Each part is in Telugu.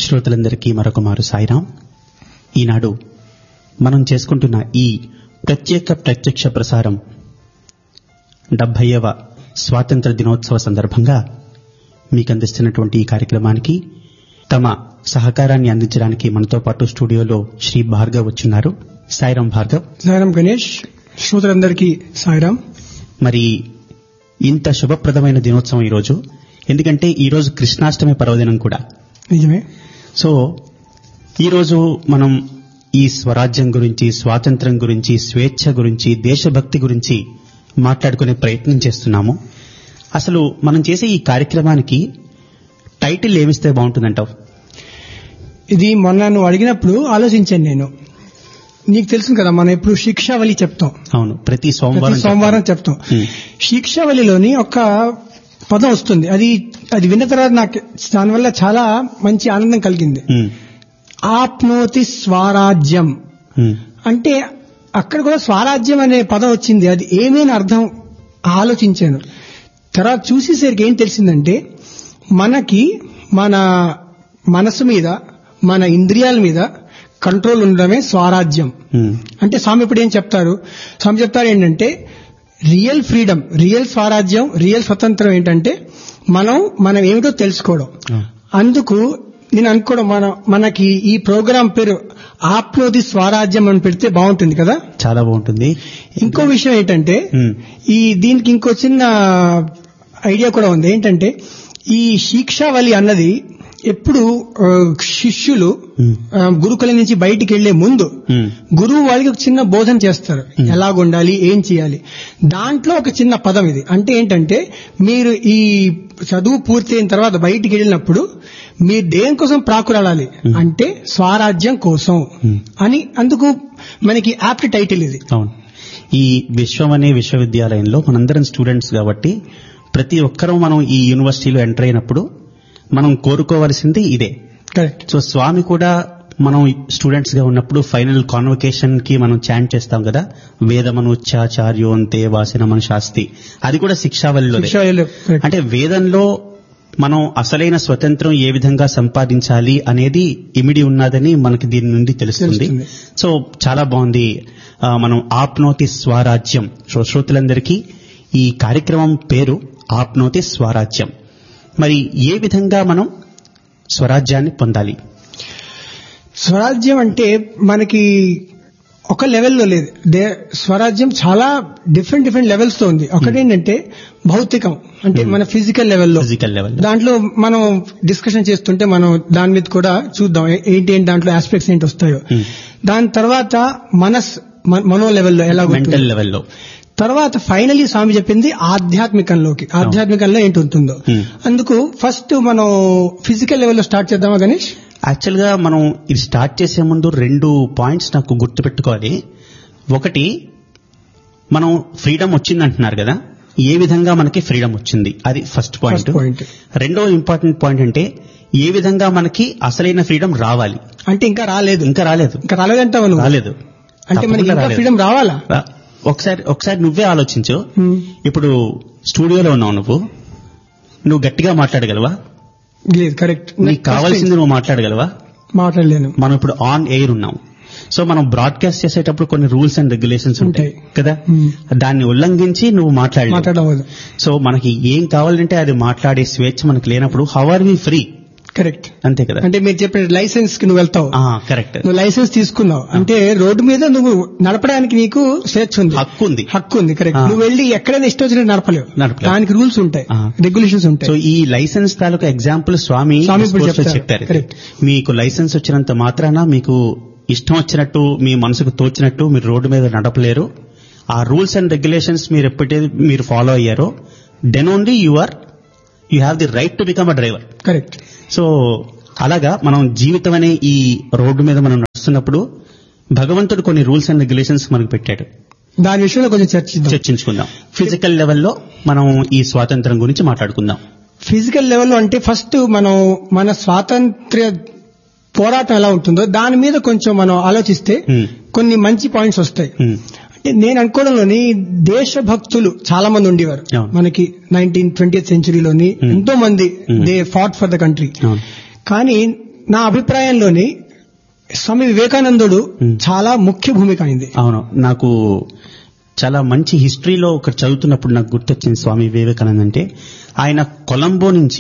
శ్రోతలందరికీ మరొకమారు సాయిరాం. ఈనాడు మనం చేసుకుంటున్న ఈ ప్రత్యక్ష ప్రసారం 70వ స్వాతంత్ర దినోత్సవ సందర్భంగా మీకు అందిస్తున్నటువంటి ఈ కార్యక్రమానికి తమ సహకారాన్ని అందించడానికి మనతో పాటు స్టూడియోలో శ్రీ భార్గవ్ వచ్చున్నారు. సాయిరాం భార్గవ్. సాయిరాం గణేష్. శ్రోతలందరికీ సాయిరాం. మరి ఇంత శుభప్రదమైన దినోత్సవం ఈరోజు, ఎందుకంటే ఈరోజు కృష్ణాష్టమి పర్వదినం కూడా. నిజమే. సో ఈరోజు మనం ఈ స్వరాజ్యం గురించి, స్వాతంత్ర్యం గురించి, స్వేచ్ఛ గురించి, దేశభక్తి గురించి మాట్లాడుకునే ప్రయత్నం చేస్తున్నాము. అసలు మనం చేసే ఈ కార్యక్రమానికి టైటిల్ ఏమిస్తే బాగుంటుందంటావు? ఇది మొన్న నువ్వు అడిగినప్పుడు ఆలోచించాను నేను. నీకు తెలుసు కదా, మనం ఎప్పుడు శిక్షావళి చెప్తాం. అవును, ప్రతి సోమవారం చెప్తాం. శిక్షావళిలోని ఒక పదం వస్తుంది. అది విన్న తర్వాత నాకు దానివల్ల చాలా మంచి ఆనందం కలిగింది. ఆప్నోతి స్వరాజ్యం అంటే అక్కడ కూడా స్వరాజ్యం అనే పదం వచ్చింది. అది ఏమేని అర్థం ఆలోచించాను. తర్వాత చూసేసరికి ఏం తెలిసిందంటే, మనకి మన మనసు మీద, మన ఇంద్రియాల మీద కంట్రోల్ ఉండడమే స్వరాజ్యం. అంటే స్వామి ఇప్పుడు ఏం చెప్తారు? స్వామి చెప్తారు ఏంటంటే, రియల్ ఫ్రీడమ్, రియల్ స్వరాజ్యం, రియల్ స్వతంత్రం ఏంటంటే మనం ఏమిటో తెలుసుకోవడం. అందుకు నేను అనుకోవడం, మనకి ఈ ప్రోగ్రాం పేరు ఆప్నోతి స్వరాజ్యం అని పెడితే బాగుంటుంది కదా. చాలా బాగుంటుంది. ఇంకో విషయం ఏంటంటే, దీనికి ఇంకో చిన్న ఐడియా కూడా ఉంది. ఏంటంటే, ఈ శిక్షావళి అన్నది ఎప్పుడు శిష్యులు గురుకులం నుంచి బయటికి వెళ్లే ముందు గురువు వాళ్ళకి ఒక చిన్న బోధన చేస్తారు, ఎలాగుండాలి, ఏం చేయాలి. దాంట్లో ఒక చిన్న పదం ఇది. అంటే ఏంటంటే, మీరు ఈ చదువు పూర్తయిన తర్వాత బయటికి వెళ్ళినప్పుడు మీరు దేనికోసం ప్రాకులాడాలి అంటే స్వరాజ్యం కోసం అని. అందుకు మనకి యాప్ట్ టైటిల్ ఇది. అవును. ఈ విశ్వం అనే విశ్వవిద్యాలయంలో మనందరం స్టూడెంట్స్ కాబట్టి ప్రతి ఒక్కరూ మనం ఈ యూనివర్సిటీలో ఎంటర్ అయినప్పుడు మనం కోరుకోవాల్సింది ఇదే. కరెక్ట్. సో స్వామి కూడా మనం స్టూడెంట్స్ గా ఉన్నప్పుడు ఫైనల్ కాన్వకేషన్ కి మనం చాంట్ చేస్తాం కదా, వేదమనుచ్చాచార్యోంతే వాసినమను శాస్తి. అది కూడా శిక్షావళిలో. అంటే వేదంలో మనం అసలైన స్వతంత్రం ఏ విధంగా సంపాదించాలి అనేది ఇమిడి ఉన్నదని మనకి దీని నుండి తెలుస్తుంది. సో చాలా బాగుంది. మనం ఆప్నోతి స్వరాజ్యం. శ్రోతలందరికీ ఈ కార్యక్రమం పేరు ఆప్నోతి స్వరాజ్యం. మరి ఏ విధంగా మనం స్వరాజ్యాన్ని పొందాలి? స్వరాజ్యం అంటే మనకి ఒక లెవెల్లో లేదు. స్వరాజ్యం చాలా డిఫరెంట్ లెవెల్స్ తో ఉంది. ఒకటేంటంటే భౌతికం, అంటే మన ఫిజికల్ లెవెల్లో. దాంట్లో మనం డిస్కషన్ చేస్తుంటే మనం దాని మీద కూడా చూద్దాం ఏంటి దాంట్లో ఆస్పెక్ట్స్ ఏంటి వస్తాయో. దాని తర్వాత మనో లెవెల్లో, ఎలా మెంటల్ లెవెల్లో. తర్వాత ఫైనలీ స్వామి చెప్పింది ఆధ్యాత్మికంలో ఏంటి ఉంటుందో. అందుకు ఫస్ట్ మనం ఫిజికల్ లెవెల్లో స్టార్ట్ చేద్దామా గణేష్? యాక్చువల్ గా మనం ఇది స్టార్ట్ చేసే ముందు 2 పాయింట్స్ నాకు గుర్తుపెట్టుకోవాలి. ఒకటి, మనం ఫ్రీడమ్ వచ్చింది అంటున్నారు కదా, ఏ విధంగా మనకి ఫ్రీడమ్ వచ్చింది, అది ఫస్ట్ పాయింట్. రెండో ఇంపార్టెంట్ పాయింట్ అంటే ఏ విధంగా మనకి అసలైన ఫ్రీడమ్ రావాలి. అంటే ఇంకా రాలేదు రాలేదంటావా? రాలేదు. అంటే మనకి ఇంకా ఫ్రీడమ్ రావాలా? ఒకసారి నువ్వే ఆలోచించు. ఇప్పుడు స్టూడియోలో ఉన్నావు, నువ్వు గట్టిగా మాట్లాడగలవా? లేదు. కరెక్ట్. నీకు కావాల్సింది నువ్వు మాట్లాడగలవా? మాట్లాడలేను. మనం ఇప్పుడు ఆన్ ఎయిర్ ఉన్నాం. సో మనం బ్రాడ్కాస్ట్ చేసేటప్పుడు కొన్ని రూల్స్ అండ్ రెగ్యులేషన్స్ ఉంటాయి కదా, దాన్ని ఉల్లంఘించి నువ్వు మాట్లాడలేదు. సో మనకి ఏం కావాలంటే అది మాట్లాడే స్వేచ్ఛ మనకు లేనప్పుడు how are we free? Correct. అంతే కదా. అంటే మీరు చెప్పిన లైసెన్స్ కి నువ్వు వెళ్తావు. కరెక్ట్. నువ్వు లైసెన్స్ తీసుకున్నావు అంటే రోడ్డు మీద నువ్వు నడపడానికి నీకు స్వేచ్ఛ ఉంది, హక్కు ఉంది. కరెక్ట్. నువ్వు వెళ్ళి ఎక్కడైనా ఇష్టం వచ్చినట్టు నడపలేవు. దానికి రూల్స్ ఉంటాయి, రెగ్యులేషన్స్ ఉంటాయి. సో ఈ లైసెన్స్ తాలూకా ఎగ్జాంపుల్ స్వామి చెప్పారు. మీకు లైసెన్స్ వచ్చినంత మాత్రాన మీకు ఇష్టం వచ్చినట్టు, మీ మనసుకు తోచినట్టు మీరు రోడ్డు మీద నడపలేరు. ఆ రూల్స్ అండ్ రెగ్యులేషన్స్ మీరు ఎప్పుడైతే మీరు ఫాలో అయ్యారో, then only you have the right to become a driver. Correct. So అలాగా మనం జీవితం అనే ఈ రోడ్డు మీద మనం నడుస్తున్నప్పుడు భగవంతుడు కొన్ని రూల్స్ అండ్ రెగ్యులేషన్స్ మనకు పెట్టాడు. దాని విషయంలో కొంచెం చర్చించుకుందాం. ఫిజికల్ లెవెల్లో మనం ఈ స్వాతంత్రం గురించి మాట్లాడుకుందాం. ఫిజికల్ లెవెల్లో అంటే ఫస్ట్ మనం మన స్వాతంత్ర్య పోరాటం ఎలా ఉంటుందో దాని మీద కొంచెం మనం ఆలోచిస్తే కొన్ని మంచి పాయింట్స్ వస్తాయి. అంటే నేను అనుకోవడంలోని దేశభక్తులు చాలా మంది ఉండేవారు మనకి 19th, 20th సెంచురీలోని. ఎంతో మంది they fought for the country. కానీ నా అభిప్రాయంలోని స్వామి వివేకానందుడు చాలా ముఖ్య భూమిక అయింది. అవును, నాకు చాలా మంచి హిస్టరీలో ఒకటి చదువుతున్నప్పుడు నాకు గుర్తొచ్చింది స్వామి వివేకానంద అంటే. ఆయన కొలంబో నుంచి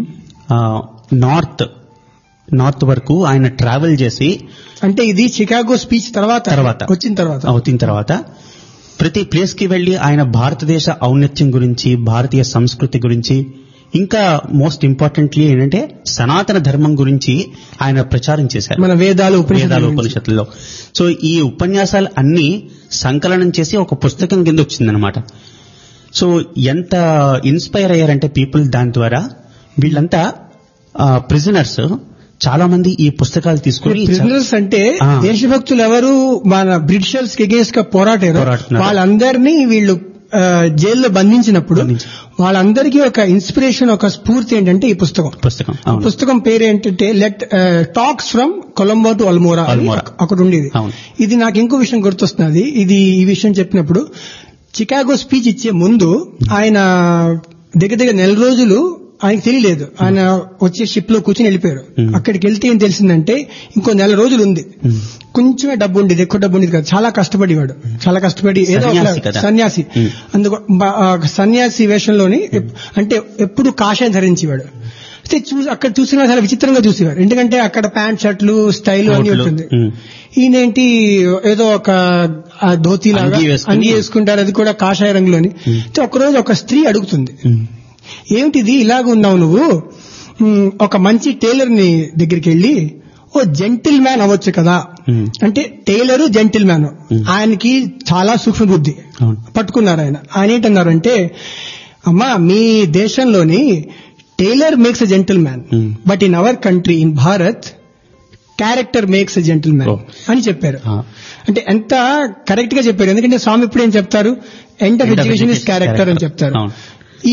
నార్త్ వరకు ఆయన ట్రావెల్ చేసి, అంటే ఇది చికాగో స్పీచ్ వచ్చిన తర్వాత ప్రతి ప్లేస్ కి వెళ్లి ఆయన భారతదేశ ఔన్నత్యం గురించి, భారతీయ సంస్కృతి గురించి, ఇంకా మోస్ట్ ఇంపార్టెంట్లీ ఏంటంటే సనాతన ధర్మం గురించి ఆయన ప్రచారం చేశారు మన వేదాలు ఉపనిషత్తుల్లో. సో ఈ ఉపన్యాసాలు అన్ని సంకలనం చేసి ఒక పుస్తకం కింద వచ్చిందనమాట. సో ఎంత ఇన్స్పైర్ అయ్యారంటే పీపుల్ దాని ద్వారా. వీళ్ళంతా ప్రిజనర్స్ చాలా మంది ఈ పుస్తకాలు తీసుకుని, ప్రిజనర్స్ అంటే దేశభక్తులు ఎవరు మన బ్రిటిషర్స్ కి అగేన్స్ట్ గా పోరాటారు, వాళ్ళందరినీ వీళ్ళు జైల్లో బంధించినప్పుడు వాళ్ళందరికీ ఒక ఇన్స్పిరేషన్, ఒక స్ఫూర్తి ఏంటంటే ఈ పుస్తకం పేరు ఏంటంటే talks from Colombo to Almora అక్కడ ఉండేది. ఇది నాకు ఇంకో విషయం గుర్తొస్తున్నది. ఈ విషయం చెప్పినప్పుడు చికాగో స్పీచ్ ఇచ్చే ముందు ఆయన దగ్గర 4 రోజులు ఆయనకు తెలియలేదు. ఆయన వచ్చే షిప్ లో కూర్చొని వెళ్ళిపోయారు. అక్కడికి వెళ్తే ఏం తెలిసిందంటే ఇంకో 4 రోజులు ఉంది, కొంచెమే డబ్బు ఉండేది, ఎక్కువ డబ్బు ఉండేది కాదు. చాలా కష్టపడి ఏదో సన్యాసి, అందుకు సన్యాసి వేషంలోని, అంటే ఎప్పుడు కాషాయం ధరించేవాడు. అయితే అక్కడ చూసిన చాలా విచిత్రంగా చూసేవారు, ఎందుకంటే అక్కడ ప్యాంట్ షర్ట్లు స్టైల్ అన్ని ఉంటుంది. ఈయనేంటి ఏదో ఒక ధోతి లాగా అంగి వేసుకుంటారు, అది కూడా కాషాయ రంగులోని. ఒకరోజు ఒక స్త్రీ అడుగుతుంది, ఏమిటిది ఇలాగ ఉన్నావు నువ్వు, ఒక మంచి టైలర్ ని దగ్గరికి వెళ్ళి ఓ జెంటిల్ మ్యాన్ అవ్వచ్చు కదా. అంటే టైలరు జెంటిల్ మ్యాన్, ఆయనకి చాలా సూక్ష్మ బుద్ధి పట్టుకున్నారు. ఆయన ఏంటన్నారంటే, అమ్మా మీ దేశంలోని tailor makes a gentle man, but in our country in Bharat character makes a gentle man అని చెప్పారు. అంటే ఎంత కరెక్ట్ గా చెప్పారు, ఎందుకంటే స్వామి ఇప్పుడు ఏం చెప్తారు, end of education is character అని చెప్తారు. ఈ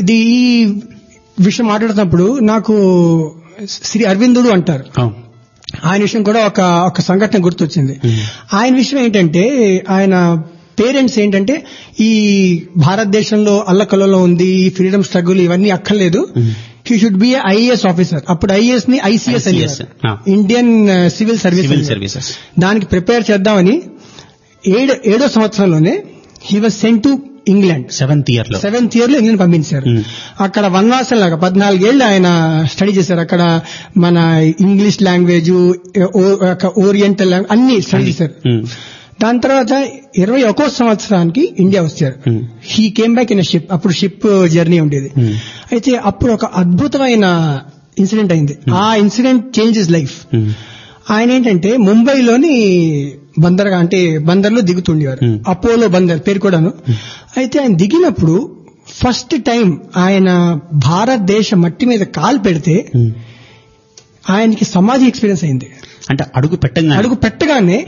విషయం మాట్లాడుతున్నప్పుడు నాకు శ్రీ అరవిందుడు అంటారు, ఆయన విషయం కూడా ఒక సంఘటన గుర్తొచ్చింది. ఆయన విషయం ఏంటంటే, ఆయన పేరెంట్స్ ఏంటంటే ఈ భారతదేశంలో అల్లకల్లలో ఉంది, ఈ ఫ్రీడమ్ స్ట్రగుల్ ఇవన్నీ అక్కర్లేదు, he should be IAS officer. అప్పుడు ఐఏఎస్ ని ఐసీఎస్ అని, ఇండియన్ సివిల్ సర్వీసెస్, దానికి ప్రిపేర్ చేద్దామని 7వ సంవత్సరంలోనే he was sent to England. 7th year లో ఇంగ్లాండ్ పంపించారు. అక్కడ వనవాసం లాగా 14 ఏళ్లు ఆయన స్టడీ చేశారు. అక్కడ మన ఇంగ్లీష్ లాంగ్వేజ్, ఓరియంటల్ లాంగ్వేజ్ అన్ని స్టడీ చేశారు. దాని తర్వాత 21వ సంవత్సరానికి ఇండియా వచ్చారు. He came back in ship. అప్పుడు షిప్ జర్నీ ఉండేది. అయితే అప్పుడు ఒక అద్భుతమైన ఇన్సిడెంట్ అయింది. ఆ ఇన్సిడెంట్ చేంజ్ హిస్ లైఫ్. ఆయన ఏంటంటే ముంబైలోని బందర్లో దిగుతుండేవారు, అపోలో బందర్ పేరు కూడాను. అయితే ఆయన దిగినప్పుడు ఫస్ట్ టైం ఆయన భారతదేశ మట్టి మీద కాలు పెడితే ఆయనకి సమాధి ఎక్స్పీరియన్స్ అయింది. అంటే అడుగు పెట్టగానే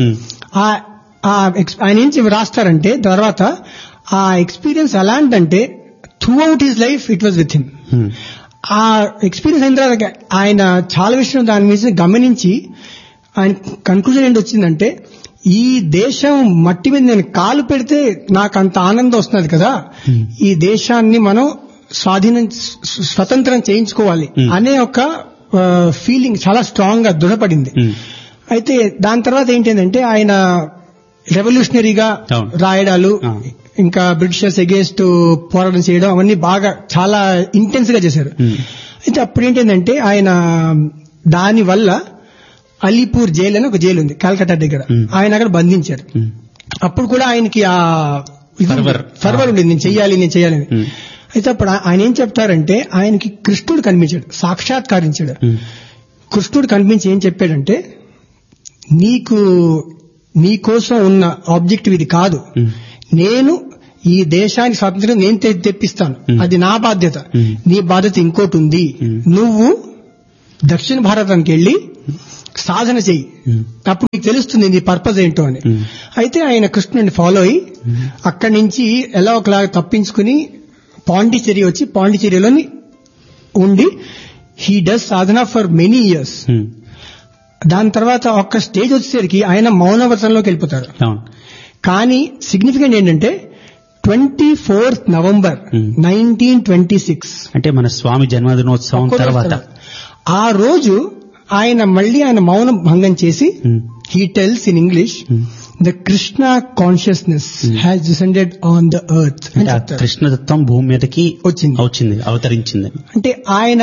ఆయన ఏం రాస్తారంటే తర్వాత ఆ experience ఎలాంటంటే through out his life it was with him. ఆ ఎక్స్పీరియన్స్ అయిన తర్వాత ఆయన చాలా విషయం దాని మీద గమనించి ఆయన కన్క్లూజన్ ఏంటి వచ్చిందంటే, ఈ దేశం మట్టి మీద నేను కాలు పెడితే నాకు అంత ఆనందం వస్తున్నది కదా, ఈ దేశాన్ని మనం స్వతంత్రం చేయించుకోవాలి అనే ఒక ఫీలింగ్ చాలా స్ట్రాంగ్ గా దృఢపడింది. అయితే దాని తర్వాత ఏంటంటే ఆయన రెవల్యూషనరీగా రాయడాలు, ఇంకా బ్రిటిషర్స్ అగేన్స్ట్ పోరాటం చేయడం, అవన్నీ బాగా చాలా ఇంటెన్స్ గా చేశారు. అయితే అప్పుడు ఏంటంటే ఆయన దాని వల్ల అలీపూర్ జైలు అని ఒక జైలు ఉంది కలకత్తా దగ్గర, ఆయన అక్కడ బంధించారు. అప్పుడు కూడా ఆయనకి ఆ ఫర్వర్ ఉండేది, నేను చెయ్యాలని. అయితే అప్పుడు ఆయన ఏం చెప్తారంటే, ఆయనకి కృష్ణుడు కనిపించాడు, సాక్షాత్కరించాడు. కృష్ణుడు కనిపించి ఏం చెప్పాడంటే, నీ కోసం ఉన్న ఆబ్జెక్టివ్ ఇది కాదు, నేను ఈ దేశానికి స్వాతంత్ర్యం నేను తెప్పిస్తాను, అది నా బాధ్యత, నీ బాధ్యత ఇంకోటి ఉంది, నువ్వు దక్షిణ భారతానికి వెళ్లి సాధన చెయ్యి, అప్పుడు నీకు తెలుస్తుంది నీ పర్పస్ ఏంటో అని. అయితే ఆయన కృష్ణుడిని ఫాలో అయ్యి అక్కడి నుంచి ఎలా ఒకలాగా తప్పించుకుని పాండిచేరి వచ్చి పాండిచేరిలోని ఉండి he does Sadhana for many years. దాని తర్వాత ఒక్క స్టేజ్ వచ్చేసరికి ఆయన మౌనవ్రతంలోకి వెళ్ళిపోతారు. కానీ సిగ్నిఫికెంట్ ఏంటంటే 24th November 1926 అంటే మన స్వామి జన్మదినోత్సవం తర్వాత ఆ రోజు ఆయన మళ్ళీ ఆయన మౌనం భంగం చేసి he tells in English the Krishna consciousness has descended on the earth. కృష్ణతత్వం భూమి మీదకి వచ్చింది అవతరించింది. అంటే ఆయన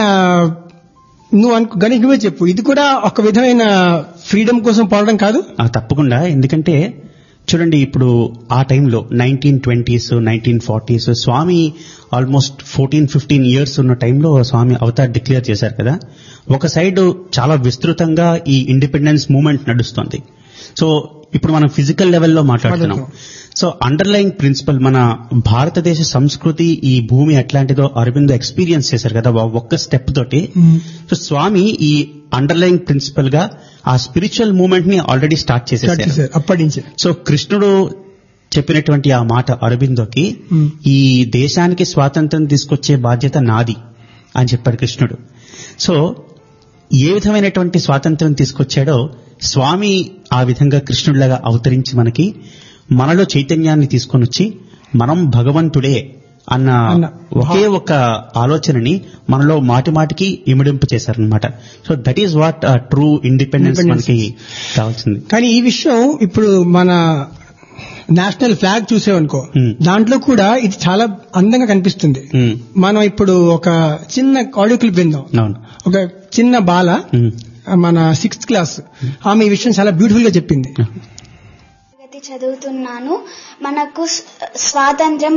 గణేష్ నువ్వే చెప్పు, ఇది కూడా ఒక విధమైన ఫ్రీడమ్ కోసం పోవడం కాదు? తప్పకుండా. ఎందుకంటే చూడండి, ఇప్పుడు ఆ టైంలో 1920s 1940s స్వామి ఆల్మోస్ట్ 14-15 years ఉన్న టైంలో స్వామి అవతార్ డిక్లేర్ చేశారు కదా. ఒక సైడ్ చాలా విస్తృతంగా ఈ ఇండిపెండెన్స్ మూవ్మెంట్ నడుస్తోంది. సో ఇప్పుడు మనం ఫిజికల్ లెవెల్లో మాట్లాడుతున్నాం. సో అండర్లైన్ ప్రిన్సిపల్ మన భారతదేశ సంస్కృతి, ఈ భూమి ఎట్లాంటిదో అరవిందో ఎక్స్పీరియన్స్ చేశారు కదా ఒక్క స్టెప్ తోటి. సో స్వామి ఈ అండర్లైన్ ప్రిన్సిపల్ గా ఆ స్పిరిచువల్ మూవ్మెంట్ ని ఆల్రెడీ స్టార్ట్ చేసేసారు అప్పటి నుంచి. సో కృష్ణుడు చెప్పినటువంటి ఆ మాట అరవిందోకి, ఈ దేశానికి స్వాతంత్రం తీసుకొచ్చే బాధ్యత నాది అని చెప్పాడు కృష్ణుడు. సో ఏ విధమైనటువంటి స్వాతంత్రం తీసుకొచ్చాడో స్వామి ఆ విధంగా కృష్ణుడిలాగా అవతరించి మనలో చైతన్యాన్ని తీసుకొని వచ్చి మనం భగవంతుడే అన్న ఒకే ఒక ఆలోచనని మనలో మాటిమాటికి ఇమిడింపు చేశారనమాట. So that is what true independence మనకి కావాల్సింది. కానీ ఈ విషయం ఇప్పుడు మన నేషనల్ ఫ్లాగ్ చూసేవనుకో, దాంట్లో కూడా ఇది చాలా అందంగా కనిపిస్తుంది. మనం ఇప్పుడు ఒక చిన్న ఆడియో క్లిప్ విందాం. ఒక చిన్న బాల, మన 6th class, ఆమె ఈ విషయం చాలా బ్యూటిఫుల్ గా చెప్పింది. చదువుతున్నాను. మనకు స్వాతంత్ర్యం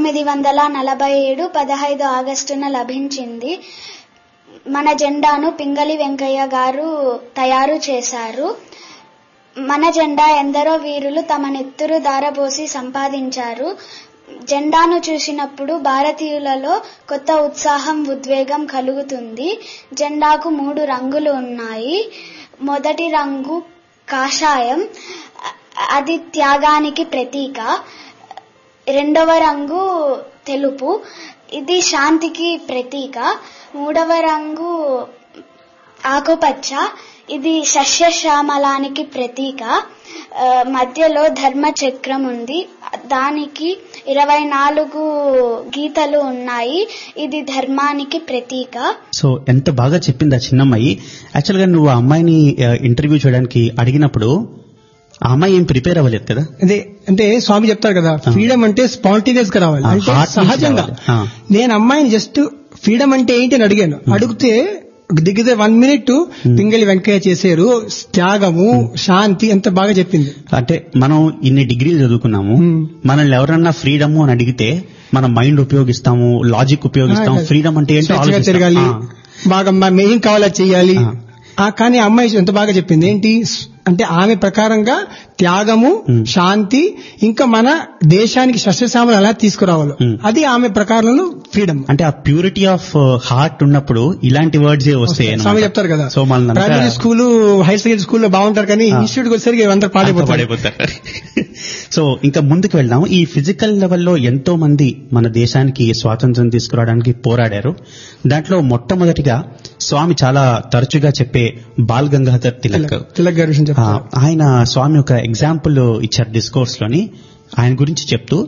1947 15 ఆగస్టున లభించింది. మన జెండాను పింగళి వెంకయ్య గారు తయారు చేశారు. మన జెండా ఎందరో వీరులు తమ నెత్తురు ధారపోసి సంపాదించారు. జెండాను చూసినప్పుడు భారతీయులలో కొత్త ఉత్సాహం, ఉద్వేగం కలుగుతుంది. జెండాకు 3 రంగులు ఉన్నాయి. మొదటి రంగు కాషాయం, అది త్యాగానికి ప్రతీక. రెండవ రంగు తెలుపు, ఇది శాంతికి ప్రతీక. మూడవ రంగు ఆకుపచ్చ, ఇది సస్యశ్యామలానికి ప్రతీక. మధ్యలో ధర్మ చక్రం ఉంది, దానికి 24 గీతలు ఉన్నాయి, ఇది ధర్మానికి ప్రతీక. సో ఎంత బాగా చెప్పింది ఆ చిన్నమ్మాయి. యాక్చువల్ గా నువ్వు ఆ అమ్మాయిని ఇంటర్వ్యూ చేయడానికి అడిగినప్పుడు ఆ అమ్మాయి ఏం ప్రిపేర్ అవ్వలేదు కదా. అదే అంటే స్వామి చెప్తారు కదా, ఫ్రీడమ్ అంటే స్పాంటేనియస్ గా రావాలి, అంటే సహజంగా. నేను అమ్మాయిని జస్ట్ ఫ్రీడమ్ అంటే ఏంటి అని అడిగాను. అడిగితే దిగితే 1 minute పింగళి వెంకయ్య చేశారు, త్యాగము, శాంతి, ఎంత బాగా చెప్పింది. అంటే మనం ఇన్ని డిగ్రీలు చదువుకున్నాము, మనల్ని ఎవరన్నా ఫ్రీడమ్ అని అడిగితే మనం మైండ్ ఉపయోగిస్తాము, లాజిక్ ఉపయోగిస్తాము. ఫ్రీడమ్ అంటే ఏంటో తిరగాలి, బాగా ఏం కావాలో చెయ్యాలి. కానీ అమ్మాయి ఎంత బాగా చెప్పింది ఏంటి అంటే, ఆమె ప్రకారంగా త్యాగము, శాంతి, ఇంకా మన దేశానికి సస్యశ్యామలు ఎలా తీసుకురావాలో అది ఆమె ప్రకారంలో ఫ్రీడమ్. అంటే ఆ ప్యూరిటీ ఆఫ్ హార్ట్ ఉన్నప్పుడు ఇలాంటి వర్డ్స్ వస్తాయి. స్వామి చెప్తారు కదా, ప్రైమరీ స్కూల్, హైర్ సెకండరీ స్కూల్లో బాగుంటారు, కానీ ఇన్స్టిట్యూట్కి వచ్చేసరికి అందరూ పాడైపోతారు. సో ఇంకా ముందుకు వెళ్దాం. ఈ ఫిజికల్ లెవెల్లో ఎంతో మంది మన దేశానికి స్వాతంత్రం తీసుకురావడానికి పోరాడారు. దాంట్లో మొట్టమొదటిగా స్వామి చాలా తరచుగా చెప్పే బాల్ గంగాధర్ తిలక్ గారి విషయం ఆయన స్వామి ఒక ఎగ్జాంపుల్ ఇచ్చారు డిస్కోర్స్ లోని. ఆయన గురించి చెప్తూ,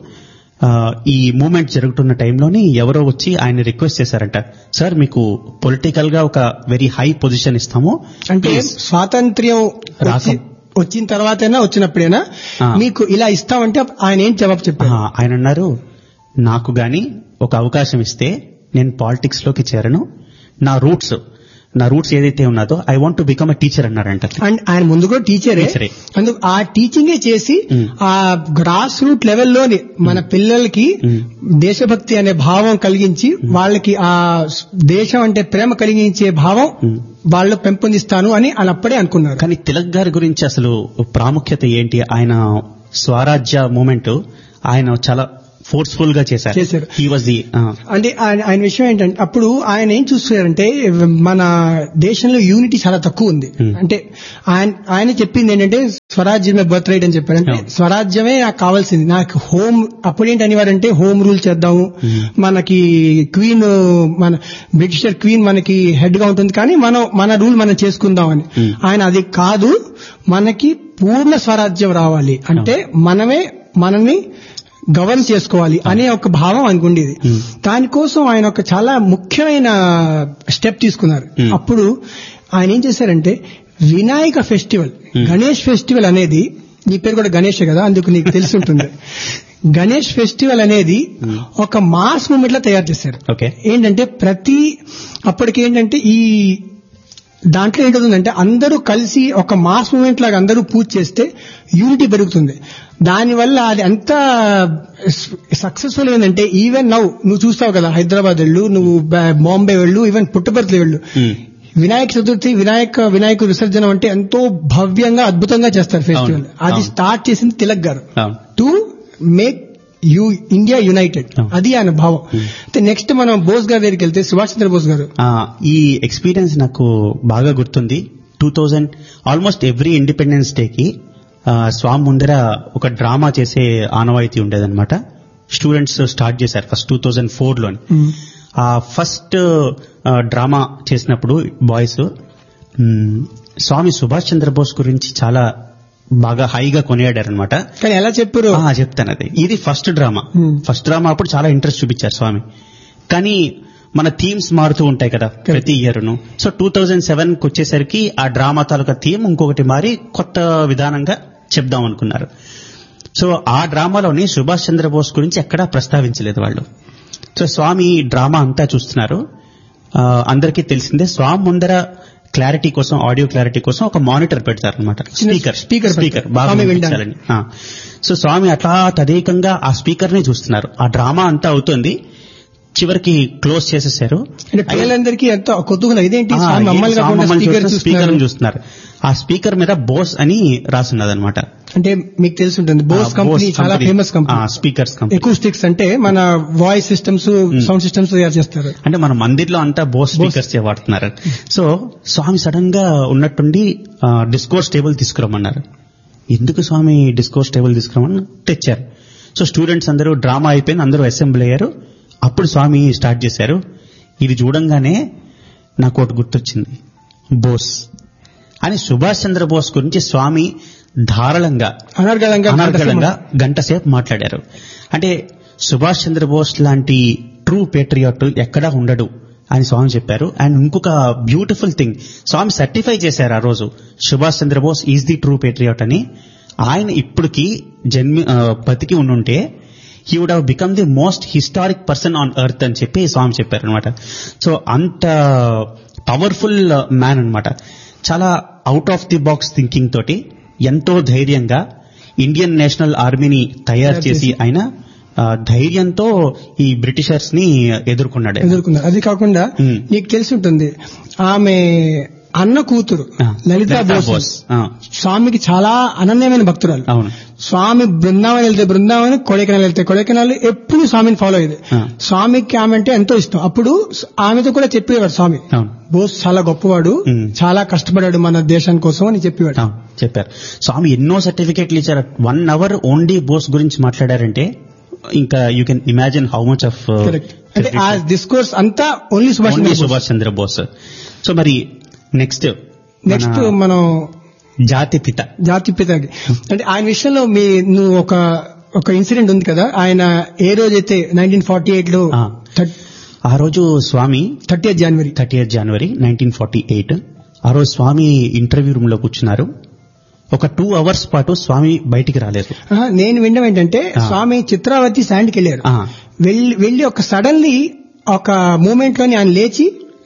ఈ మూవ్మెంట్ జరుగుతున్న టైంలోని ఎవరో వచ్చి ఆయన రిక్వెస్ట్ చేశారంట, సార్ మీకు పొలిటికల్ గా ఒక వెరీ హై పొజిషన్ ఇస్తాము, అంటే స్వాతంత్ర్యం వచ్చిన తర్వాతైనా వచ్చినప్పుడైనా మీకు ఇలా ఇస్తామంటే ఆయన ఏం జవాబు చెప్పారు? ఆయన అన్నారు, నాకు గాని ఒక అవకాశం ఇస్తే నేను పాలిటిక్స్ లోకి చేరను, నా రూట్స్ ఏదైతే ఉన్నదో I want to become a teacher అన్నారంట. అండ్ ఆయన ముందు కూడా టీచరే, అందుకు ఆ టీచింగే చేసి ఆ గ్రాస్ రూట్ లెవెల్లోని మన పిల్లలకి దేశభక్తి అనే భావం కలిగించి, వాళ్ళకి ఆ దేశం అంటే ప్రేమ కలిగించే భావం వాళ్ళు పెంపొందిస్తాను అని ఆయన అప్పుడే అనుకున్నారు. కానీ తిలక్ గారి గురించి అసలు ప్రాముఖ్యత ఏంటి? ఆయన స్వరాజ్య మూమెంట్ ఆయన చాలా ఫోర్స్ఫుల్ గా చేశారు. అంటే ఆయన విషయం ఏంటంటే, అప్పుడు ఆయన ఏం చూస్తున్నారంటే, మన దేశంలో యూనిటీ చాలా తక్కువ ఉంది. అంటే ఆయన చెప్పింది ఏంటంటే, స్వరాజ్యమే బర్త్ రైట్ అని చెప్పారు. అంటే స్వరాజ్యమే నాకు కావాల్సింది, నాకు హోమ్. అప్పుడేంటి అనివారంటే, హోమ్ రూల్ చేద్దాము, మనకి క్వీన్, మన బ్రిటిషర్ క్వీన్ మనకి హెడ్ గా ఉంటుంది, కానీ మన రూల్ మనం చేసుకుందాం అని. ఆయన అది కాదు, మనకి పూర్ణ స్వరాజ్యం రావాలి, అంటే మనల్ని గవర్న్ చేసుకోవాలి అనే ఒక భావం ఆయనకు ఉండేది. దానికోసం ఆయన ఒక చాలా ముఖ్యమైన స్టెప్ తీసుకున్నారు. అప్పుడు ఆయన ఏం చేశారంటే వినాయక ఫెస్టివల్, గణేష్ ఫెస్టివల్ అనేది, నీ పేరు కూడా గణేషే కదా, అందుకు నీకు తెలిసి ఉంటుంది. గణేష్ ఫెస్టివల్ అనేది ఒక మాస్ మూమెంట్ లా తయారు చేశారు. ఏంటంటే అప్పటికి ఏంటంటే ఈ దాంట్లో ఏంటవుతుందంటే అందరూ కలిసి ఒక మాస్ మూమెంట్ లాగా అందరూ పూజ చేస్తే యూనిటీ పెరుగుతుంది. దానివల్ల అది ఎంత సక్సెస్ఫుల్ ఏంటంటే ఈవెన్ నౌ నువ్వు చూస్తావు కదా, హైదరాబాద్ వెళ్ళు, నువ్వు బాంబే వెళ్ళు, ఈవెన్ పుట్టపర్తి వెళ్ళు, వినాయక చతుర్థి వినాయక విసర్జన అంటే ఎంతో భవ్యంగా అద్భుతంగా చేస్తారు ఫెస్టివల్. అది స్టార్ట్ చేసింది తిలక్ గారు టు మేక్ ఇండియా యునైటెడ్. అది ఆయన భావం. నెక్స్ట్ మనం బోస్ గారి దగ్గరికి వెళ్తే, సుభాష్ చంద్రబోస్ గారు, ఈ ఎక్స్పీరియన్స్ నాకు బాగా గుర్తుంది. 2000 ఆల్మోస్ట్ ఎవ్రీ ఇండిపెండెన్స్ డేకి స్వామి ముందర ఒక డ్రామా చేసే ఆనవాయితీ ఉండేదన్నమాట. స్టూడెంట్స్ స్టార్ట్ చేశారు ఫస్ట్ 2004లోని. ఆ ఫస్ట్ డ్రామా చేసినప్పుడు బాయ్స్ స్వామి సుభాష్ చంద్రబోస్ గురించి చాలా బాగా హైగా కొనియాడారనమాట. కానీ ఎలా చెప్పారు చెప్తాను. అది ఇది ఫస్ట్ డ్రామా అప్పుడు చాలా ఇంట్రెస్ట్ చూపించారు స్వామి. కానీ మన థీమ్స్ మారుతూ ఉంటాయి కదా ప్రతి ఇయర్ను. సో 2007కి వచ్చేసరికి ఆ డ్రామా తాలూకా థీమ్ ఇంకొకటి మారి కొత్త విధానంగా చెప్దాం అనుకున్నారు. సో ఆ డ్రామాలోని సుభాష్ చంద్రబోస్ గురించి ఎక్కడా ప్రస్తావించలేదు వాళ్ళు. సో స్వామి డ్రామా అంతా చూస్తున్నారు. అందరికీ తెలిసిందే, స్వామి ముందర క్లారిటీ కోసం, ఆడియో క్లారిటీ కోసం ఒక మానిటర్ పెడతారు అనమాట, స్పీకర్ బాగా వినిపించాలని. సో స్వామి అట్లా తదేకంగా ఆ స్పీకర్ ని చూస్తున్నారు. ఆ డ్రామా అంతా అవుతుంది, చివరికి క్లోజ్ చేసేసారు. పిల్లలందరికీ ఎంతో కుతూహలం, ఇదేంటి స్పీకర్ చూస్తున్నారు. ఆ స్పీకర్ మీద బోస్ అని రాసున్నది అనమాట. అంటే మీకు తెలిసి ఉంటుంది, బోస్ కంపెనీ చాలా ఫేమస్ కంపెనీ, స్పీకర్స్ కంపెనీ. ఎకూస్టిక్స్ అంటే మన వాయిస్ సిస్టమ్స్, సౌండ్ సిస్టమ్స్ తయారు చేస్తారు. అంటే మన మందిర్లో అంతా బోస్ స్పీకర్స్ వాడుతున్నారు. సో స్వామి సడన్ గా ఉన్నట్టుండి డిస్కోర్స్ టేబుల్ తీసుకురమ్మన్నారు. ఎందుకు స్వామి డిస్కోర్స్ టేబుల్ తీసుకురమ్మని తెచ్చారు. సో స్టూడెంట్స్ అందరూ డ్రామా అయిపోయింది, అందరూ అసెంబ్లీ అయ్యారు. అప్పుడు స్వామి స్టార్ట్ చేశారు. ఇది చూడంగానే నాకు ఒకటి గుర్తొచ్చింది, బోస్ అని. సుభాష్ చంద్రబోస్ గురించి స్వామి ధారాళంగా అనర్గళంగా గంట సేపు మాట్లాడారు. అంటే సుభాష్ చంద్రబోస్ లాంటి ట్రూ పేట్రియాట్ ఎక్కడా ఉండడు అని స్వామి చెప్పారు. అండ్ ఇంకొక బ్యూటిఫుల్ థింగ్, స్వామి సర్టిఫై చేశారు ఆ రోజు, Subhash Chandrabose is the true Patriot అని. ఆయన ఇప్పటికి బతికి ఉండుంటే he would have become the most historic person on earth అని చెప్పి స్వామి చెప్పారు అనమాట. సో అంత పవర్ఫుల్ మ్యాన్ అనమాట. చాలా out of the box thinking తోటి ఎంతో ధైర్యంగా ఇండియన్ నేషనల్ ఆర్మీని తయారు చేసి ఆయన ధైర్యంతో ఈ బ్రిటిషర్స్ ని ఎదుర్కొన్నాడు. అది కాకుండా నీకు తెలిసి ఉంటుంది, ఆమె అన్న కూతురు లలితా బోస్ స్వామికి చాలా అనన్యమైన భక్తురాలు. స్వామి బృందావనం వెళ్తే బృందావనం, కొడైకెనాల్ వెళ్తే కొడైకెనాల్, ఎప్పుడు స్వామిని ఫాలో అయ్యేది. స్వామికి ఆమె అంటే ఎంతో ఇష్టం. అప్పుడు ఆమెతో కూడా చెప్పేవాడు స్వామి, బోస్ చాలా గొప్పవాడు, చాలా కష్టపడాడు మన దేశం కోసం అని చెప్పేవాడు. చెప్పారు స్వామి. ఎన్నో సర్టిఫికేట్లు ఇచ్చారు. 1 hour ఓన్లీ బోస్ గురించి మాట్లాడారంటే ఇంకా you can imagine how much of discourse అంతా ఓన్లీ సుభాష్ చంద్రబోస్. సో మరి నెక్స్ట్ మనం జాతిపిత అంటే ఆయన విషయంలో నువ్వు ఒక ఇన్సిడెంట్ ఉంది కదా, ఆయన ఏ రోజైతే 1948లో ఆ రోజు స్వామి 30th జనవరి 1948 ఆ రోజు స్వామి ఇంటర్వ్యూ రూమ్ లో కూర్చున్నారు. ఒక 2 hours పాటు స్వామి బయటికి రాలేదు. నేను వినడం ఏంటంటే, స్వామి చిత్రావతి శాండ్కి వెళ్ళారు. వెళ్ళి ఒక సడన్లీ ఒక మూమెంట్ లోని ఆయన లేచి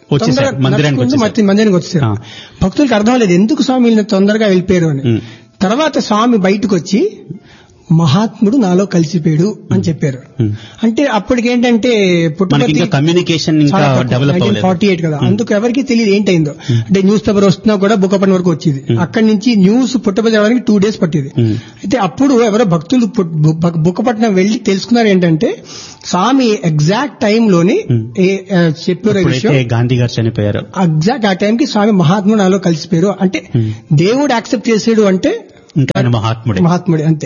మందిరానికి వచ్చారు. భక్తులకు అర్థం లేదు ఎందుకు స్వామి తొందరగా వెళ్ళిపోయారు అని. తర్వాత స్వామి బయటకు వచ్చి మహాత్ముడు నాలో కలిసిపోయాడు అని చెప్పారు. అంటే అప్పటికేంటంటే కమ్యూనికేషన్ 48 కదా, అందుకు ఎవరికి తెలియదు ఏంటైందో. అంటే న్యూస్ పేపర్ వస్తున్నా కూడా బుక్కపట్నం వరకు వచ్చేది. అక్కడి నుంచి న్యూస్ పుట్టపర్తి రావడానికి 2 days పట్టేది. అయితే అప్పుడు ఎవరో భక్తులు బుక్కపట్నం వెళ్లి తెలుసుకున్నారు ఏంటంటే, స్వామి ఎగ్జాక్ట్ టైంలోని చెప్పారు విషయం, గాంధీ గారు చనిపోయారు. ఎగ్జాక్ట్ ఆ టైంకి స్వామి మహాత్ముడు నాలో కలిసిపోయారు. అంటే దేవుడు యాక్సెప్ట్ చేసాడు అంటే ఇంకా మహాత్ముడే అంతే.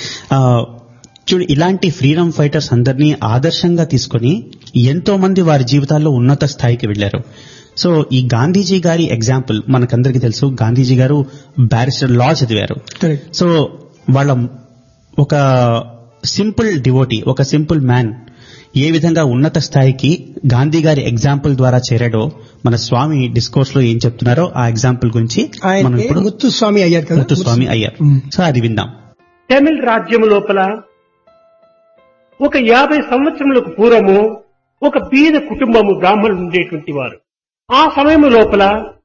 చూడు, ఇలాంటి ఫ్రీడమ్ ఫైటర్స్ అందరినీ ఆదర్శంగా తీసుకుని ఎంతో మంది వారి జీవితాల్లో ఉన్నత స్థాయికి వెళ్లారు. సో ఈ గాంధీజీ గారి ఎగ్జాంపుల్ మనకందరికీ తెలుసు. గాంధీజీ గారు బ్యారిస్టర్ లా చదివారు. సో వాళ్ళ ఒక సింపుల్ డివోటీ, ఒక సింపుల్ మ్యాన్ ఏ విధంగా ఉన్నత స్థాయికి గాంధీ గారి ఎగ్జాంపుల్ ద్వారా చేరాడో మన స్వామి డిస్కోర్స్ లో ఏం చెప్తున్నారో ఆ ఎగ్జాంపుల్ గురించి మనం ఇప్పుడు ముత్తుస్వామి అయ్యారు కదా, ముత్తుస్వామి అయ్యారు. సో అది విందాం. తమిళ రాజ్యం లోపల ఒక 50 సంవత్సరములకు పూర్వము ఒక బీద కుటుంబము బ్రాహ్మణులు ఉండేటువంటి వారు. ఆ సమయం లోపల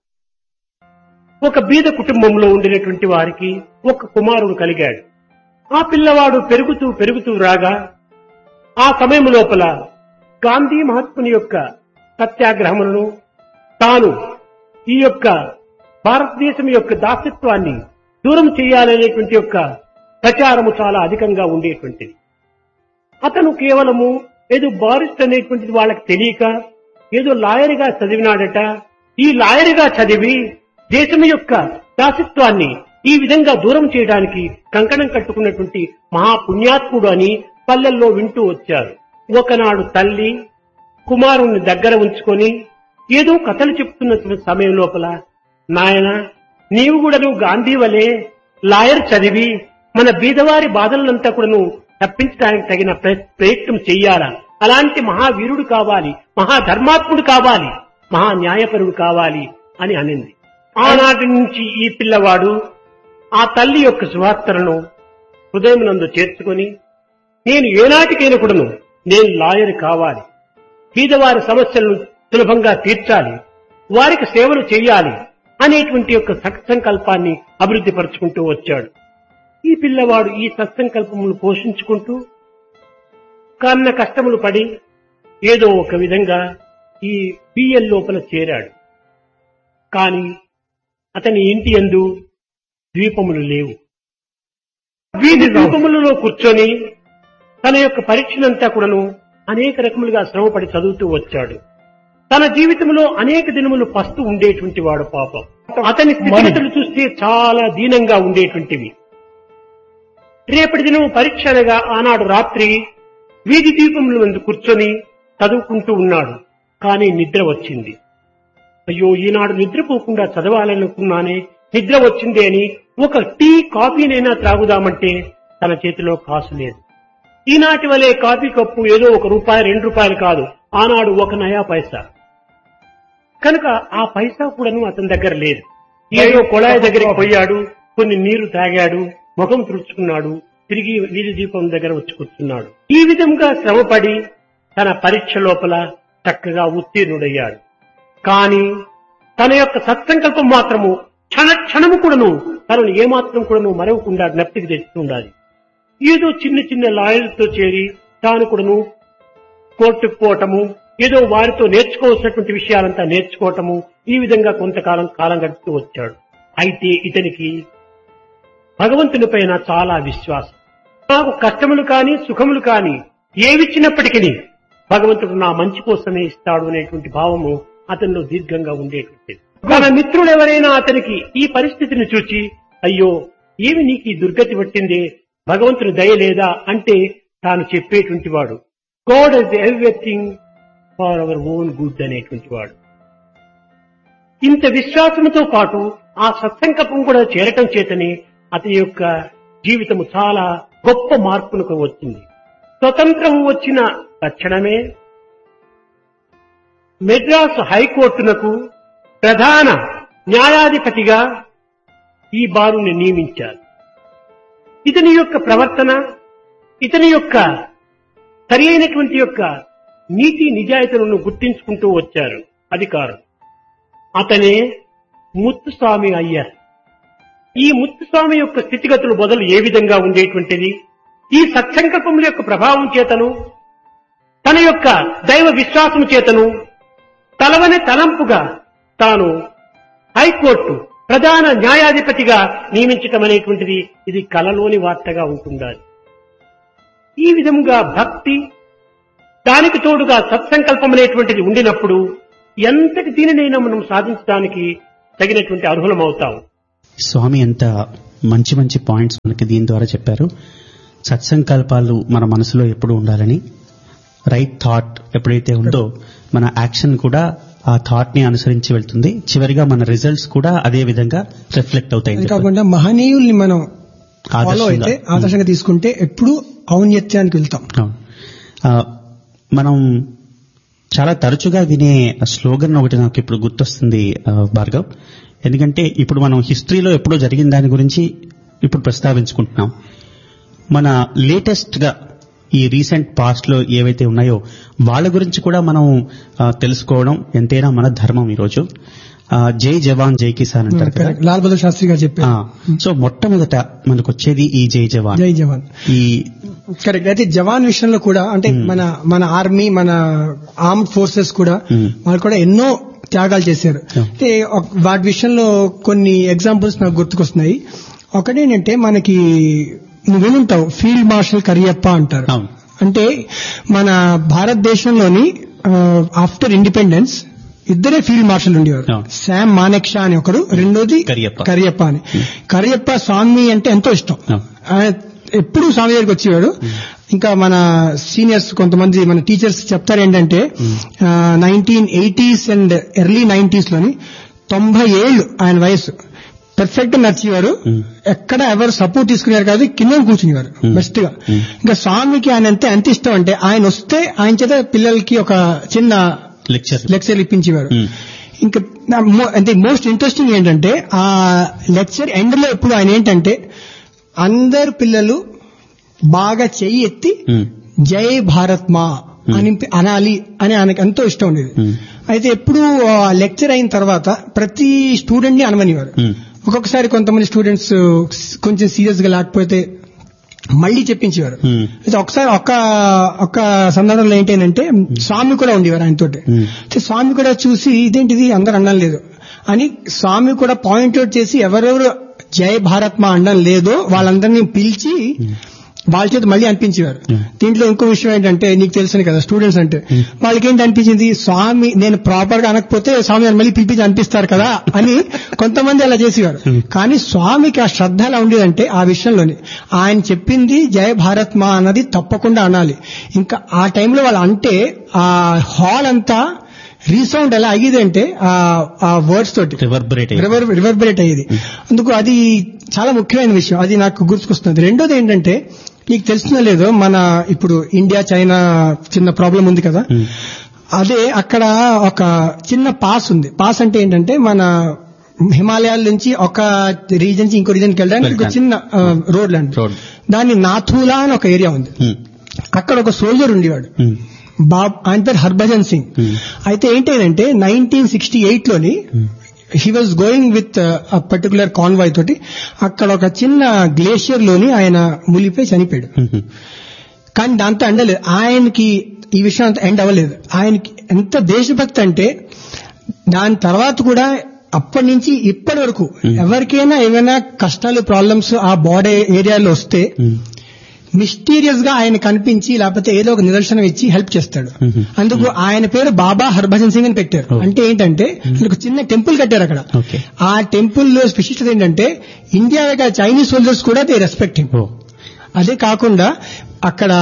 ఒక బీద కుటుంబంలో ఉండినటువంటి వారికి ఒక కుమారుడు కలిగాడు. ఆ పిల్లవాడు పెరుగుతూ పెరుగుతూ రాగా ఆ సమయం లోపల గాంధీ మహాత్ముని యొక్క సత్యాగ్రహములను తాను ఈ యొక్క భారతదేశం యొక్క దాసత్వాన్ని దూరం చేయాలనేటువంటి యొక్క ప్రచారము చాలా అధికంగా ఉండేటువంటిది. అతను కేవలము ఏదో బారిస్ట్ అనేటువంటిది వాళ్ళకి తెలియక ఏదో లాయర్గా చదివినాడట. ఈ లాయర్గా చదివి దేశం యొక్క దాసత్వాన్ని ఈ విధంగా దూరం చేయడానికి కంకణం కట్టుకున్నటువంటి మహాపుణ్యాత్ముడు అని పల్లెల్లో వింటూ వచ్చారు. ఒకనాడు తల్లి కుమారుణ్ణి దగ్గర ఉంచుకొని ఏదో కథలు చెప్తున్న సమయం లోపల, నాయన నీవు కూడా గాంధీ వలె లాయర్ చదివి మన బీదవారి బాధలంతా కూడా తప్పించడానికి తగిన ప్రయత్నం చెయ్యాలా, అలాంటి మహావీరుడు కావాలి, మహాధర్మాత్ముడు కావాలి, మహా న్యాయపరుడు కావాలి అని అనింది. ఆనాటి నుంచి ఈ పిల్లవాడు ఆ తల్లి యొక్క సువార్తలను హృదయమునందు చేర్చుకొని నేను ఏనాటికైనా కూడాను నేను లాయర్ కావాలి, బీదవారి సమస్యలను సులభంగా తీర్చాలి, వారికి సేవలు చేయాలి అనేటువంటి యొక్క సత్సంకల్పాన్ని అభివృద్ధి పరుచుకుంటూ వచ్చాడు. ఈ పిల్లవాడు ఈ సత్సంకల్పములు పోషించుకుంటూ కన్న కష్టములు పడి ఏదో ఒక విధంగా ఈ బిఎల్ లోపల చేరాడు. కాని అతని ఇంటి యందు ద్వీపములు లేవు. వీధి ద్వీపములలో కూర్చొని తన యొక్క పరీక్షనంతా కూడాను అనేక రకములుగా శ్రమపడి చదువుతూ వచ్చాడు. తన జీవితంలో అనేక దినములు పస్తు ఉండేటువంటి వాడు పాపం. అతని స్థితిగతులు చూస్తే చాలా దీనంగా ఉండేటువంటివి. రేపటి దినం పరీక్ష అనగా ఆనాడు రాత్రి వీధి దీపముల ముందు కూర్చొని చదువుకుంటూ ఉన్నాడు. కానీ నిద్ర వచ్చింది. అయ్యో ఈనాడు నిద్రపోకుండా చదవాలనుకున్నానే, నిద్ర వచ్చింది అని ఒక టీ కాఫీనైనా త్రాగుదామంటే తన చేతిలో కాసు లేదు. ఈనాటి వలె కాఫీ కప్పు ఏదో ₹1 ₹2 కాదు, ఆనాడు 1 నయా పైసా. కనుక ఆ పైసా కూడాను అతని దగ్గర లేదు. ఏదో కొళాయి దగ్గరికి పోయాడు, కొన్ని నీరు తాగాడు, ముఖం తుడుచుకున్నాడు, తిరిగి వీధి దీపం దగ్గర వచ్చి కూర్చున్నాడు. ఈ విధంగా శ్రమపడి తన పరీక్ష లోపల చక్కగా ఉత్తీర్ణుడయ్యాడు. కానీ తన యొక్క సత్సంకల్పం మాత్రము క్షణము కూడాను తనను ఏమాత్రం కూడాను మరవకుండా జ్ఞప్తికి తెచ్చుతుండాలి. ఏదో చిన్న చిన్న లాయర్లతో చేరి తాను కూడాను కోర్టుకు పోవటము, ఏదో వారితో నేర్చుకోవాల్సినటువంటి విషయాలంతా నేర్చుకోవటము, ఈ విధంగా కొంతకాలం గడుపుతూ వచ్చాడు. అయితే ఇతనికి భగవంతుని పైన చాలా విశ్వాసం. నాకు కష్టములు కాని సుఖములు కాని ఏవిచ్చినప్పటికీ భగవంతుడు నా మంచి కోసమే ఇస్తాడు అనేటువంటి భావము అతనిలో దీర్ఘంగా ఉండేటువంటిది. తన మిత్రుడు ఎవరైనా అతనికి ఈ పరిస్థితిని చూచి, అయ్యో ఏమి నీకు ఈ దుర్గతి పట్టిందే, భగవంతుని దయ లేదా అంటే తాను చెప్పేటువంటి వాడు God is everything for our own good అనేటువంటి వాడు. ఇంత విశ్వాసంతో పాటు ఆ సత్సంకల్పం కూడా చేరటం చేతనే అతని యొక్క జీవితము చాలా గొప్ప మార్పులకు వచ్చింది. స్వతంత్రం వచ్చిన తక్షణమే మెడ్రాస్ హైకోర్టునకు ప్రధాన న్యాయాధిపతిగా ఈ బారుని నియమించారు. ఇతని యొక్క ప్రవర్తన, ఇతని యొక్క సరి అయినటువంటి యొక్క నీతి నిజాయితీలను గుర్తించుకుంటూ వచ్చారు అధికారులు. అతనే ముత్తుస్వామి అయ్యారు. ఈ ముత్తుస్వామి యొక్క స్థితిగతులు మొదలు ఏ విధంగా ఉండేటువంటిది, ఈ సత్సంకల్పముల యొక్క ప్రభావం చేతను తన యొక్క దైవ విశ్వాసము చేతను తలవని తలంపుగా తాను హైకోర్టు ప్రధాన న్యాయాధిపతిగా నియమించటం అనేటువంటిది ఇది కలలోని వార్తగా ఉంటుండాలి. ఈ విధంగా భక్తి, దానికి తోడుగా సత్సంకల్పం అనేటువంటిది ఉండినప్పుడు ఎంతటి దీనినైనా మనం సాధించడానికి తగినటువంటి అర్హులమవుతాం. స్వామి ఎంత మంచి మంచి పాయింట్స్ మనకి దీని ద్వారా చెప్పారు. సత్సంకల్పాలు మన మనసులో ఎప్పుడు ఉండాలని, రైట్ థాట్ ఎప్పుడైతే ఉందో మన యాక్షన్ కూడా ఆ థాట్ ని అనుసరించి వెళ్తుంది. చివరిగా మన రిజల్ట్స్ కూడా అదే విధంగా రిఫ్లెక్ట్ అవుతాయి. కాకుండా మహనీయుల్ని మనం ఆదర్శంగా తీసుకుంటే ఎప్పుడు ఔన్నత్యానికి వెళ్తాం. మనం చాలా తరచుగా వినే స్లోగన్ ఒకటి నాకు ఇప్పుడు గుర్తొస్తుంది భార్గవ్. ఎందుకంటే ఇప్పుడు మనం హిస్టరీలో ఎప్పుడో జరిగిన దాని గురించి ఇప్పుడు ప్రస్తావించుకుంటున్నాం. మన లేటెస్ట్ గా ఈ రీసెంట్ పాస్ట్ లో ఏవైతే ఉన్నాయో వాళ్ళ గురించి కూడా మనం తెలుసుకోవడం ఎంతైనా మన ధర్మం. ఈరోజు జై జవాన్ జై కిసాన్ అంటారు కదా, లాల్ బహదూర్ శాస్త్రి గారు చెప్పారు. సో మొట్టమొదట మనకు వచ్చేది ఈ జై జవాన్. జై జవాన్ ఈ కరెక్ట్. అయితే జవాన్ విషయంలో కూడా అంటే మన ఆర్మీ, మన ఆర్మ్డ్ ఫోర్సెస్ కూడా వాళ్ళు కూడా ఎన్నో త్యాగాలు చేశారు. అంటే వాటి విషయంలో కొన్ని ఎగ్జాంపుల్స్ నాకు గుర్తుకొస్తున్నాయి. ఒకటేంటంటే మనకి నువ్వు వినుంటావు ఫీల్డ్ మార్షల్ కరియప్ప అంటారు. అంటే మన భారతదేశంలోని ఆఫ్టర్ ఇండిపెండెన్స్ ఇద్దరే ఫీల్డ్ మార్షల్ ఉండేవారు. శామ్ మానెక్షా అని ఒకరు, రెండోది కరియప్ప అని. కరియప్ప స్వామి అంటే ఎంతో ఇష్టం, ఎప్పుడు స్వామి దగ్గరికి వచ్చేవాడు. ఇంకా మన సీనియర్స్ కొంతమంది మన టీచర్స్ చెప్తారు ఏంటంటే 1980s అండ్ ఎర్లీ 90s లోని 90 ఏళ్లు ఆయన వయసు పర్ఫెక్ట్ నడిచేవారు. ఎక్కడ ఎవరు సపోర్ట్ తీసుకునేవారు కాదు, కింద కూర్చునేవారు బెస్ట్ గా. ఇంకా స్వామికి ఆయన ఎంత ఇష్టం అంటే ఆయన వస్తే ఆయన చేత పిల్లలకి ఒక చిన్న లెక్చర్ ఇప్పించేవారు. ఇంకా అంటే మోస్ట్ ఇంట్రెస్టింగ్ ఏంటంటే ఆ లెక్చర్ ఎండ్ లో ఎప్పుడు ఆయన ఏంటంటే అందరు పిల్లలు బాగా చెయ్యి ఎత్తి జై భారత్ మా అని అనాలి అని ఆయనకు ఎంతో ఇష్టం ఉండేది. అయితే ఎప్పుడు లెక్చర్ అయిన తర్వాత ప్రతి స్టూడెంట్ ని అనమనివారు. ఒక్కొక్కసారి కొంతమంది స్టూడెంట్స్ కొంచెం సీరియస్ గా లేకపోతే మళ్లీ చెప్పించేవారు. అయితే ఒకసారి ఒక్క సందర్భంలో ఏంటంటే స్వామి కూడా ఉండేవారు ఆయనతోటి. స్వామి కూడా చూసి ఇదేంటిది అందరు అనడం లేదు అని స్వామి కూడా పాయింట్అవుట్ చేసి ఎవరెవరు జై భారత్ మా అనడం లేదో వాళ్ళందరినీ పిలిచి వాళ్ళ చేత మళ్ళీ అనిపించేవారు. దీంట్లో ఇంకో విషయం ఏంటంటే నీకు తెలుసు కదా స్టూడెంట్స్ అంటే వాళ్ళకి ఏంటి అనిపించింది, స్వామి నేను ప్రాపర్ గా అనకపోతే స్వామి మళ్ళీ పిలిపించి అనిపిస్తారు కదా అని కొంతమంది అలా చేసేవారు. కానీ స్వామికి ఆ శ్రద్ధ ఎలా ఉండేదంటే ఆ విషయంలోని ఆయన చెప్పింది జై భారత్ మా అన్నది తప్పకుండా అనాలి. ఇంకా ఆ టైంలో వాళ్ళు అంటే ఆ హాల్ అంతా రీసౌండ్ ఎలా అయ్యేది అంటే ఆ వర్డ్స్ తోటి రివర్బరేట్ అయ్యేది. అందుకు అది చాలా ముఖ్యమైన విషయం, అది నాకు గుర్తుకొస్తుంది. రెండోది ఏంటంటే నీకు తెలుస్తుందో లేదో మన ఇప్పుడు ఇండియా చైనా చిన్న ప్రాబ్లం ఉంది కదా, అదే అక్కడ ఒక చిన్న పాస్ ఉంది. పాస్ అంటే ఏంటంటే మన హిమాలయాల నుంచి ఒక రీజన్ నుంచి ఇంకో రీజన్కి వెళ్ళడానికి ఒక చిన్న రోడ్ లాంటి, దాన్ని నాథూలా అని ఒక ఏరియా ఉంది. అక్కడ ఒక సోల్జర్ ఉండేవాడు, ఆయన పేరు హర్భజన్ సింగ్. అయితే ఏంటంటే 1968 లోని he was going with particular convoy తోటి అక్కడ ఒక చిన్న గ్లేషియర్ లోని ఆయన మునిగిపోయి చనిపోయాడు. కానీ దాంతో ఎండలేదు ఆయనకి, ఈ విషయం అంతా ఎండ్ అవ్వలేదు. ఆయనకి ఎంత దేశభక్తి అంటే దాని తర్వాత కూడా అప్పటి నుంచి ఇప్పటి వరకు ఎవరికైనా ఏమైనా కష్టాలు ప్రాబ్లమ్స్ ఆ బాడీ ఏరియాలో వస్తే మిస్టీరియస్ గా ఆయన కనిపించి లేకపోతే ఏదో ఒక నిదర్శనం ఇచ్చి హెల్ప్ చేస్తాడు. అందుకు ఆయన పేరు బాబా హర్భజన్ సింగ్ అని పెట్టారు. అంటే ఏంటంటే ఒక చిన్న టెంపుల్ కట్టారు అక్కడ. ఆ టెంపుల్ లో విశిష్టత ఏంటంటే ఇండియా చైనీస్ సోల్జర్స్ కూడా దే రెస్పెక్ట్ హిమ్. అదే కాకుండా అక్కడ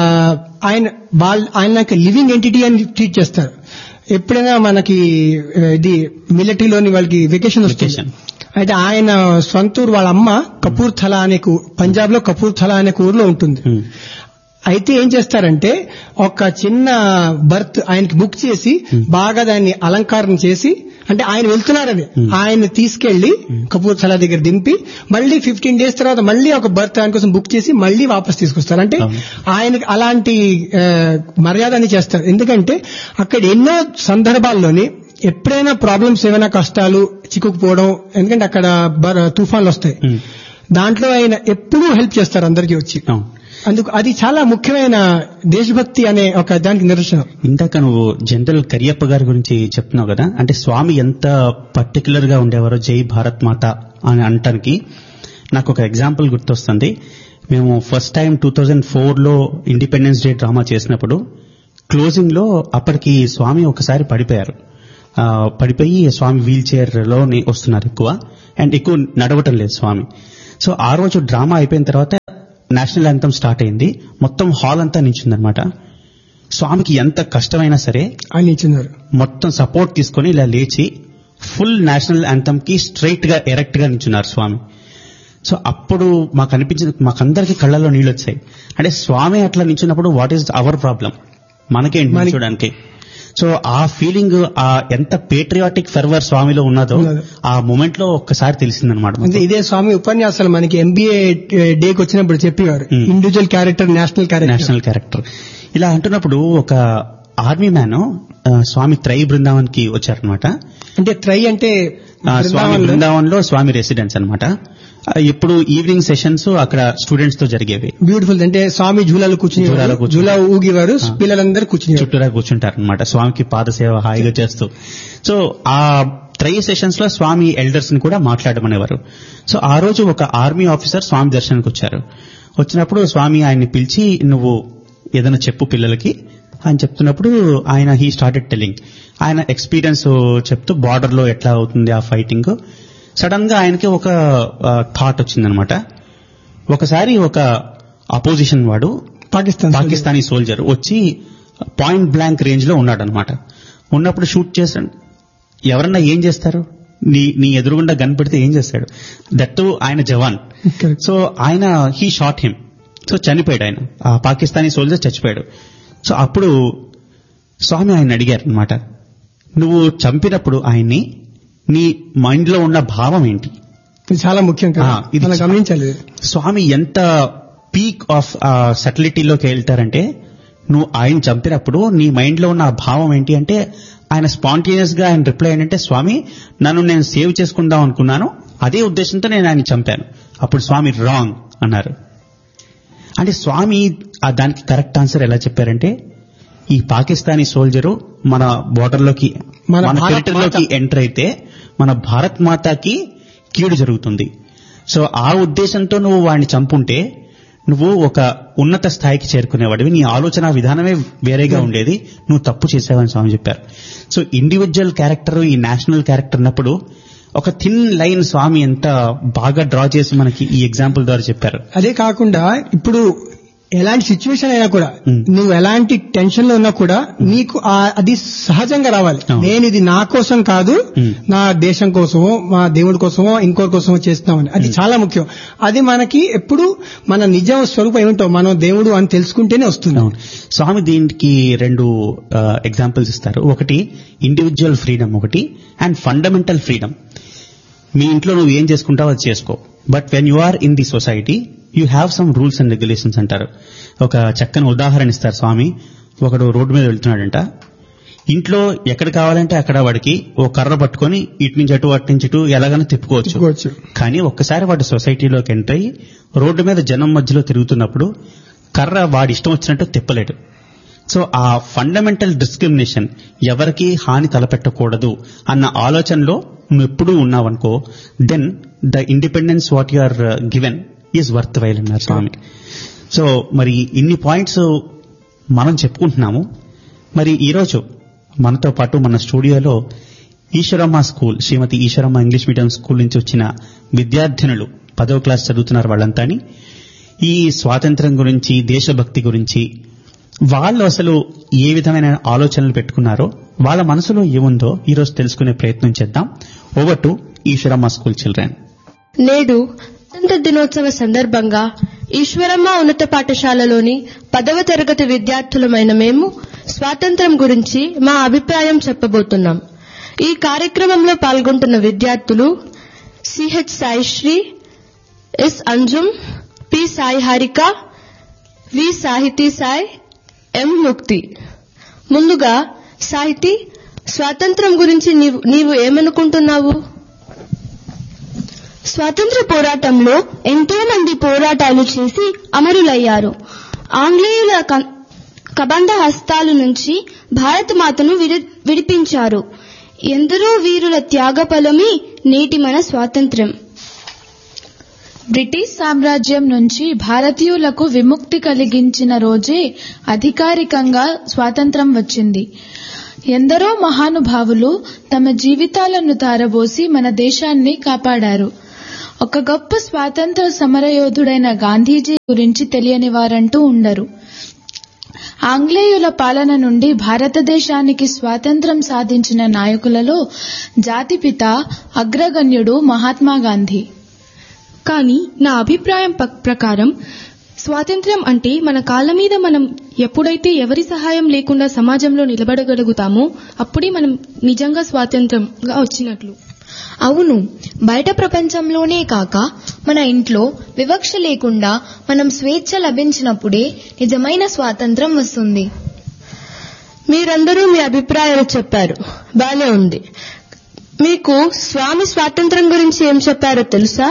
ఆయన లివింగ్ ఎంటిటీ అని ట్రీట్ చేస్తారు. ఎప్పుడైనా మనకి ఇది మిలిటరీలోని వాళ్ళకి వెకేషన్ వస్తుంది, అయితే ఆయన సొంతూరు వాళ్ళ అమ్మ కపూర్థలా అనే పంజాబ్ లో కపూర్థలా అనే ఊర్లో ఉంటుంది. అయితే ఏం చేస్తారంటే ఒక చిన్న బర్త్ ఆయనకి బుక్ చేసి బాగా దాన్ని అలంకారం చేసి, అంటే ఆయన వెళ్తున్నారని ఆయన తీసుకెళ్లి కపూర్థలా దగ్గర దింపి మళ్ళీ 15 days తర్వాత మళ్ళీ ఒక బర్త్ ఆయన కోసం బుక్ చేసి మళ్ళీ వాపస్ తీసుకొస్తారు. అంటే ఆయనకి అలాంటి మర్యాదని చేస్తారు. ఎందుకంటే అక్కడ ఎన్నో సందర్భాల్లోని ఎప్పుడైనా ప్రాబ్లమ్స్ ఏమైనా కష్టాలు చిక్కుకుపోవడం, ఎందుకంటే అక్కడ తుఫాన్లు వస్తాయి, దాంట్లో ఆయన ఎప్పుడూ హెల్ప్ చేస్తారు అందరికీ వచ్చి. అందుకు అది చాలా ముఖ్యమైన దేశభక్తి అనే ఒక దానికి నిదర్శనం. ఇందాక నువ్వు జనరల్ కరియప్ప గారి గురించి చెప్తున్నావు కదా, అంటే స్వామి ఎంత పర్టికులర్ గా ఉండేవారో జై భారత్ మాత అని అనటానికి నాకు ఒక ఎగ్జాంపుల్ గుర్తొస్తుంది. మేము first time 2004లో independence day drama చేసినప్పుడు క్లోజింగ్ లో అప్పటికి స్వామి ఒకసారి పడిపోయి స్వామి వీల్ చైర్ లో వస్తున్నారు ఎక్కువ నడవటం లేదు స్వామి. సో ఆ రోజు డ్రామా అయిపోయిన తర్వాత నేషనల్ యాంథమ్ స్టార్ట్ అయింది, మొత్తం హాల్ అంతా నించుందనమాట. స్వామికి ఎంత కష్టమైనా సరే ఆయన నించున్నారు, మొత్తం సపోర్ట్ తీసుకొని ఇలా లేచి ఫుల్ నేషనల్ యాంథమ్ కి స్ట్రైట్ గా ఎరెక్ట్ గా నించున్నారు స్వామి. సో అప్పుడు మాకందరికి కళ్ళల్లో నీళ్ళు వచ్చాయి. అంటే స్వామి అట్లా నించున్నప్పుడు వాట్ ఈస్ అవర్ ప్రాబ్లం? మనకేంటి చూడడానికి. సో ఆ ఫీలింగ్, ఆ ఎంత పేట్రియాటిక్ ఫెర్వర్ స్వామిలో ఉన్నదో ఆ మూమెంట్ లో ఒక్కసారి తెలిసిందనమాట. ఇదే స్వామి ఉపన్యాసాలు మనకి MBA డేకి వచ్చినప్పుడు చెప్పేవారు, ఇండివిజువల్ క్యారెక్టర్, నేషనల్ క్యారెక్టర్. ఇలా అంటున్నప్పుడు ఒక ఆర్మీ మ్యాన్ స్వామి త్రై బృందావన్ కి వచ్చారనమాట. అంటే త్రై అంటే స్వామి బృందావన్ లో స్వామి రెసిడెన్స్ అనమాట. ఇప్పుడు ఈవినింగ్ సెషన్స్ అక్కడ స్టూడెంట్స్ తో జరిగేవి. బ్యూటిఫుల్. అంటే స్వామి జూలాలు జూలా ఊగేవారు, పిల్లలందరూ చుట్టూరా కూర్చుంటారు అనమాట, స్వామికి పాదసేవ హాయిగా చేస్తూ. సో ఆ త్రై సెషన్స్ లో స్వామి ఎల్డర్స్ ని కూడా మాట్లాడమనేవారు. సో ఆ రోజు ఒక ఆర్మీ ఆఫీసర్ స్వామి దర్శనానికి వచ్చారు. వచ్చినప్పుడు స్వామి ఆయన్ని పిలిచి, నువ్వు ఏదైనా చెప్పు పిల్లలకి అని చెప్తున్నప్పుడు ఆయన హీ స్టార్టెడ్ టెల్లింగ్. ఆయన ఎక్స్పీరియన్స్ చెప్తూ బార్డర్ లో ఎట్లా అవుతుంది ఆ ఫైటింగ్. సడన్ గా ఆయనకి ఒక థాట్ వచ్చిందనమాట. ఒకసారి ఒక అపోజిషన్ వాడు, పాకిస్తానీ సోల్జర్ వచ్చి పాయింట్ బ్లాంక్ రేంజ్ లో ఉన్నాడనమాట. ఉన్నప్పుడు షూట్ చేశాడు. ఎవరన్నా ఏం చేస్తారు, నీ ఎదురుగుండా గన్ పెడితే ఏం చేస్తాడు, దట్టు ఆయన జవాన్. సో ఆయన హీ షాట్ హిమ్. సో చనిపోయాడు ఆయన, ఆ పాకిస్తానీ సోల్జర్ చచ్చిపోయాడు. సో అప్పుడు స్వామి ఆయన అడిగారు అనమాట, నువ్వు చంపినప్పుడు ఆయన్ని నీ మైండ్ లో ఉన్న భావం ఏంటి? ఇది చాలా ముఖ్యం కదా, ఇది గమనించాలి. స్వామి ఎంత పీక్ ఆఫ్ సటిలిటీలోకి వెళ్తారంటే, నువ్వు ఆయన చంపినప్పుడు నీ మైండ్ లో ఉన్న ఆ భావం ఏంటి అంటే, ఆయన స్పాంటేనియస్ గా ఆయన రిప్లై ఏంటంటే, స్వామి నన్ను నేను సేవ్ చేసుకుందాం అనుకున్నాను, అదే ఉద్దేశంతో నేను ఆయన చంపాను. అప్పుడు స్వామి రాంగ్ అన్నారు. అంటే స్వామి దానికి కరెక్ట్ ఆన్సర్ ఎలా చెప్పారంటే, ఈ పాకిస్తానీ సోల్జరు మన బోర్డర్లోకి, మన టెరిటరీలోకి ఎంటర్ అయితే మన భారత్ మాతాకి కీడు జరుగుతుంది. సో ఆ ఉద్దేశంతో నువ్వు వాడిని చంపుంటే నువ్వు ఒక ఉన్నత స్థాయికి చేరుకునేవాడివి, నీ ఆలోచన విధానమే వేరేగా ఉండేది, నువ్వు తప్పు చేసావని స్వామి చెప్పారు. సో ఇండివిజువల్ క్యారెక్టర్, ఈ నేషనల్ క్యారెక్టర్ అన్నప్పుడు ఒక థిన్ లైన్ స్వామి ఎంత బాగా డ్రా చేసి మనకి ఈ ఎగ్జాంపుల్ ద్వారా చెప్పారు. అదే కాకుండా ఇప్పుడు ఎలాంటి సిచ్యువేషన్ అయినా కూడా, నువ్వు ఎలాంటి టెన్షన్ లో ఉన్నా కూడా నీకు అది సహజంగా రావాలి. నేను ఇది నా కోసం కాదు, నా దేశం కోసమో మా దేవుడి కోసమో ఇంకోరి కోసమో చేస్తున్నామని, అది చాలా ముఖ్యం. అది మనకి ఎప్పుడు మన నిజ స్వరూపం ఏమిటో మనం దేవుడు అని తెలుసుకుంటేనే వస్తుంది. స్వామి దీనికి రెండు ఎగ్జాంపుల్స్ ఇస్తారు. ఒకటి ఇండివిజువల్ ఫ్రీడమ్, ఒకటి అండ్ ఫండమెంటల్ ఫ్రీడమ్. మీ ఇంట్లో నువ్వు ఏం చేసుకుంటావో అది చేసుకో, but when you are in the society you have some rules and regulations అంటారు. ఒక చక్కని ఉదాహరణ ఇస్తారు స్వామి. ఒకడు రోడ్డు మీద వెళ్తున్నాడంట, ఇంట్లో ఎక్కడ కావాలంటే అక్కడ వాడికి ఓ కర్ర పట్టుకొని ఇటు నుంచి అటు అటు నుంచి ఇటు ఎలాగైనా తిప్పుకోవచ్చు. కానీ ఒక్కసారి వాడు సొసైటీలోకి ఎంటర్ అయ్యి రోడ్డు మీద జనం మధ్యలో తిరుగుతున్నప్పుడు కర్ర వాడి ఇష్టం వచ్చినట్టు తిప్పలేడు. సో ఆ ఫండమెంటల్ డిస్క్రిమినేషన్, ఎవరికి హాని తలపెట్టకూడదు అన్న ఆలోచనలో నువ్వు ఎప్పుడూ ఉన్నావనుకో, then the independence what you are given is worth while అన్నారు స్వామి. సో మరి ఇన్ని పాయింట్స్ మనం చెప్పుకుంటున్నాము. మరి ఈరోజు మనతో పాటు మన స్టూడియోలో ఈశ్వరమ్మ స్కూల్, శ్రీమతి ఈశ్వరమ్మ ఇంగ్లీష్ మీడియం స్కూల్ నుంచి వచ్చిన విద్యార్థినులు 10వ క్లాస్ చదువుతున్నారు వాళ్ళంతాని. ఈ స్వాతంత్ర్యం గురించి, దేశభక్తి గురించి వాళ్ళు అసలు ఏ విధమైన ఆలోచనలు పెట్టుకున్నారో, వాళ్ళ మనసులో ఏముందో ఈరోజు తెలుసుకునే ప్రయత్నం చేద్దాం. Over to Eshwaramma school children. నేడు స్వాతంత్ర దినోత్సవ సందర్భంగా ఈశ్వరమ్మ ఉన్నత పాఠశాలలోని 10వ తరగతి విద్యార్థులమైన మేము స్వాతంత్ర్యం గురించి మా అభిప్రాయం చెప్పబోతున్నాం. ఈ కార్యక్రమంలో పాల్గొంటున్న విద్యార్థులు CH Saisri, yes Anjum, P Sai Harika, వి సాహితీ సాయి, ఎం ముక్తి. ముందుగా సాహితీ, స్వాతంత్ర్యం గురించి నీవు ఏమనుకుంటున్నావు? స్వాతంత్ర పోరాటంలో ఎంతో మంది పోరాటాలు చేసి అమరులయ్యారు. ఆంగ్లేయుల కబంధ హస్తాల నుంచి భారత మాతను విడిపించారు. ఎందరో వీరుల త్యాగఫలమే నేటి మన స్వాతంత్ర్యం. బ్రిటిష్ సామ్రాజ్యం నుంచి భారతీయులకు విముక్తి కలిగించిన రోజే అధికారికంగా స్వాతంత్ర్యం వచ్చింది. ఎందరో మహానుభావులు తమ జీవితాలను ధారబోసి మన దేశాన్ని కాపాడారు. ఒక గొప్ప స్వాతంత్ర సమరయోధుడైన గాంధీజీ గురించి తెలియని వారంటూ ఉండరు. ఆంగ్లేయుల పాలన నుండి భారతదేశానికి స్వాతంత్ర్యం సాధించిన నాయకులలో జాతిపిత అగ్రగణ్యుడు మహాత్మా గాంధీ. కానీ నా అభిప్రాయం ప్రకారం స్వాతంత్ర్యం అంటే మన కాళ్ల మీద మనం ఎప్పుడైతే ఎవరి సహాయం లేకుండా సమాజంలో నిలబడగలుగుతామో అప్పుడే మనం నిజంగా స్వాతంత్ర్యంగా వచ్చినట్లు. అవును, బయట ప్రపంచంలోనే కాక మన ఇంట్లో వివక్ష లేకుండా మనం స్వేచ్ఛ లభించినప్పుడే నిజమైన స్వాతంత్ర్యం వస్తుంది. మీరందరూ మీ అభిప్రాయాలు చెప్పారు, బానే ఉంది. మీకు స్వామి స్వాతంత్ర్యం గురించి ఏం చెప్పారో తెలుసా?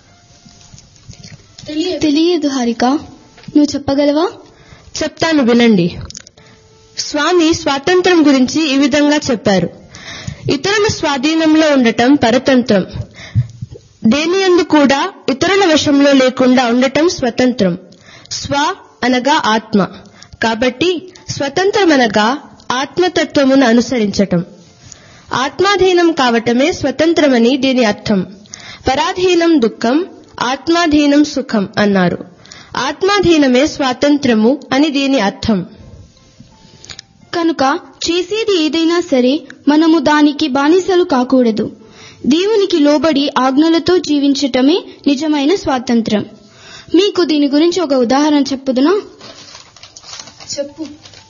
తెలియదు హారిక, నువ్వు చెప్పగలవా? చెప్తాను, వినండి. స్వామి స్వాతంత్ర్యం గురించి ఈ విధంగా చెప్పారు. ఇతరుల స్వాధీనంలో ఉండటం పరతంత్రం, దేనియందు కూడా ఇతరుల వశంలో లేకుండా ఉండటం స్వతంత్రం. స్వ అనగా ఆత్మ, కాబట్టి స్వతంత్రం అనగా ఆత్మతత్వమును అనుసరించటం. ఆత్మాధీనం కావటమే స్వతంత్రమని దీని అర్థం. పరాధీనం దుఃఖం, ఆత్మాధీనం సుఖం అన్నారు. ఆత్మాధీనమే స్వాతంత్రము అని దీని అర్థం. కనుక చేసేది ఏదైనా సరే మనము దానికి బానిసలు కాకూడదు. దేవునికి లోబడి ఆజ్ఞలతో జీవించటమే నిజమైన స్వాతంత్ర్యం. మీకు దీని గురించి ఒక ఉదాహరణ చెప్పుదునా? చెప్పు.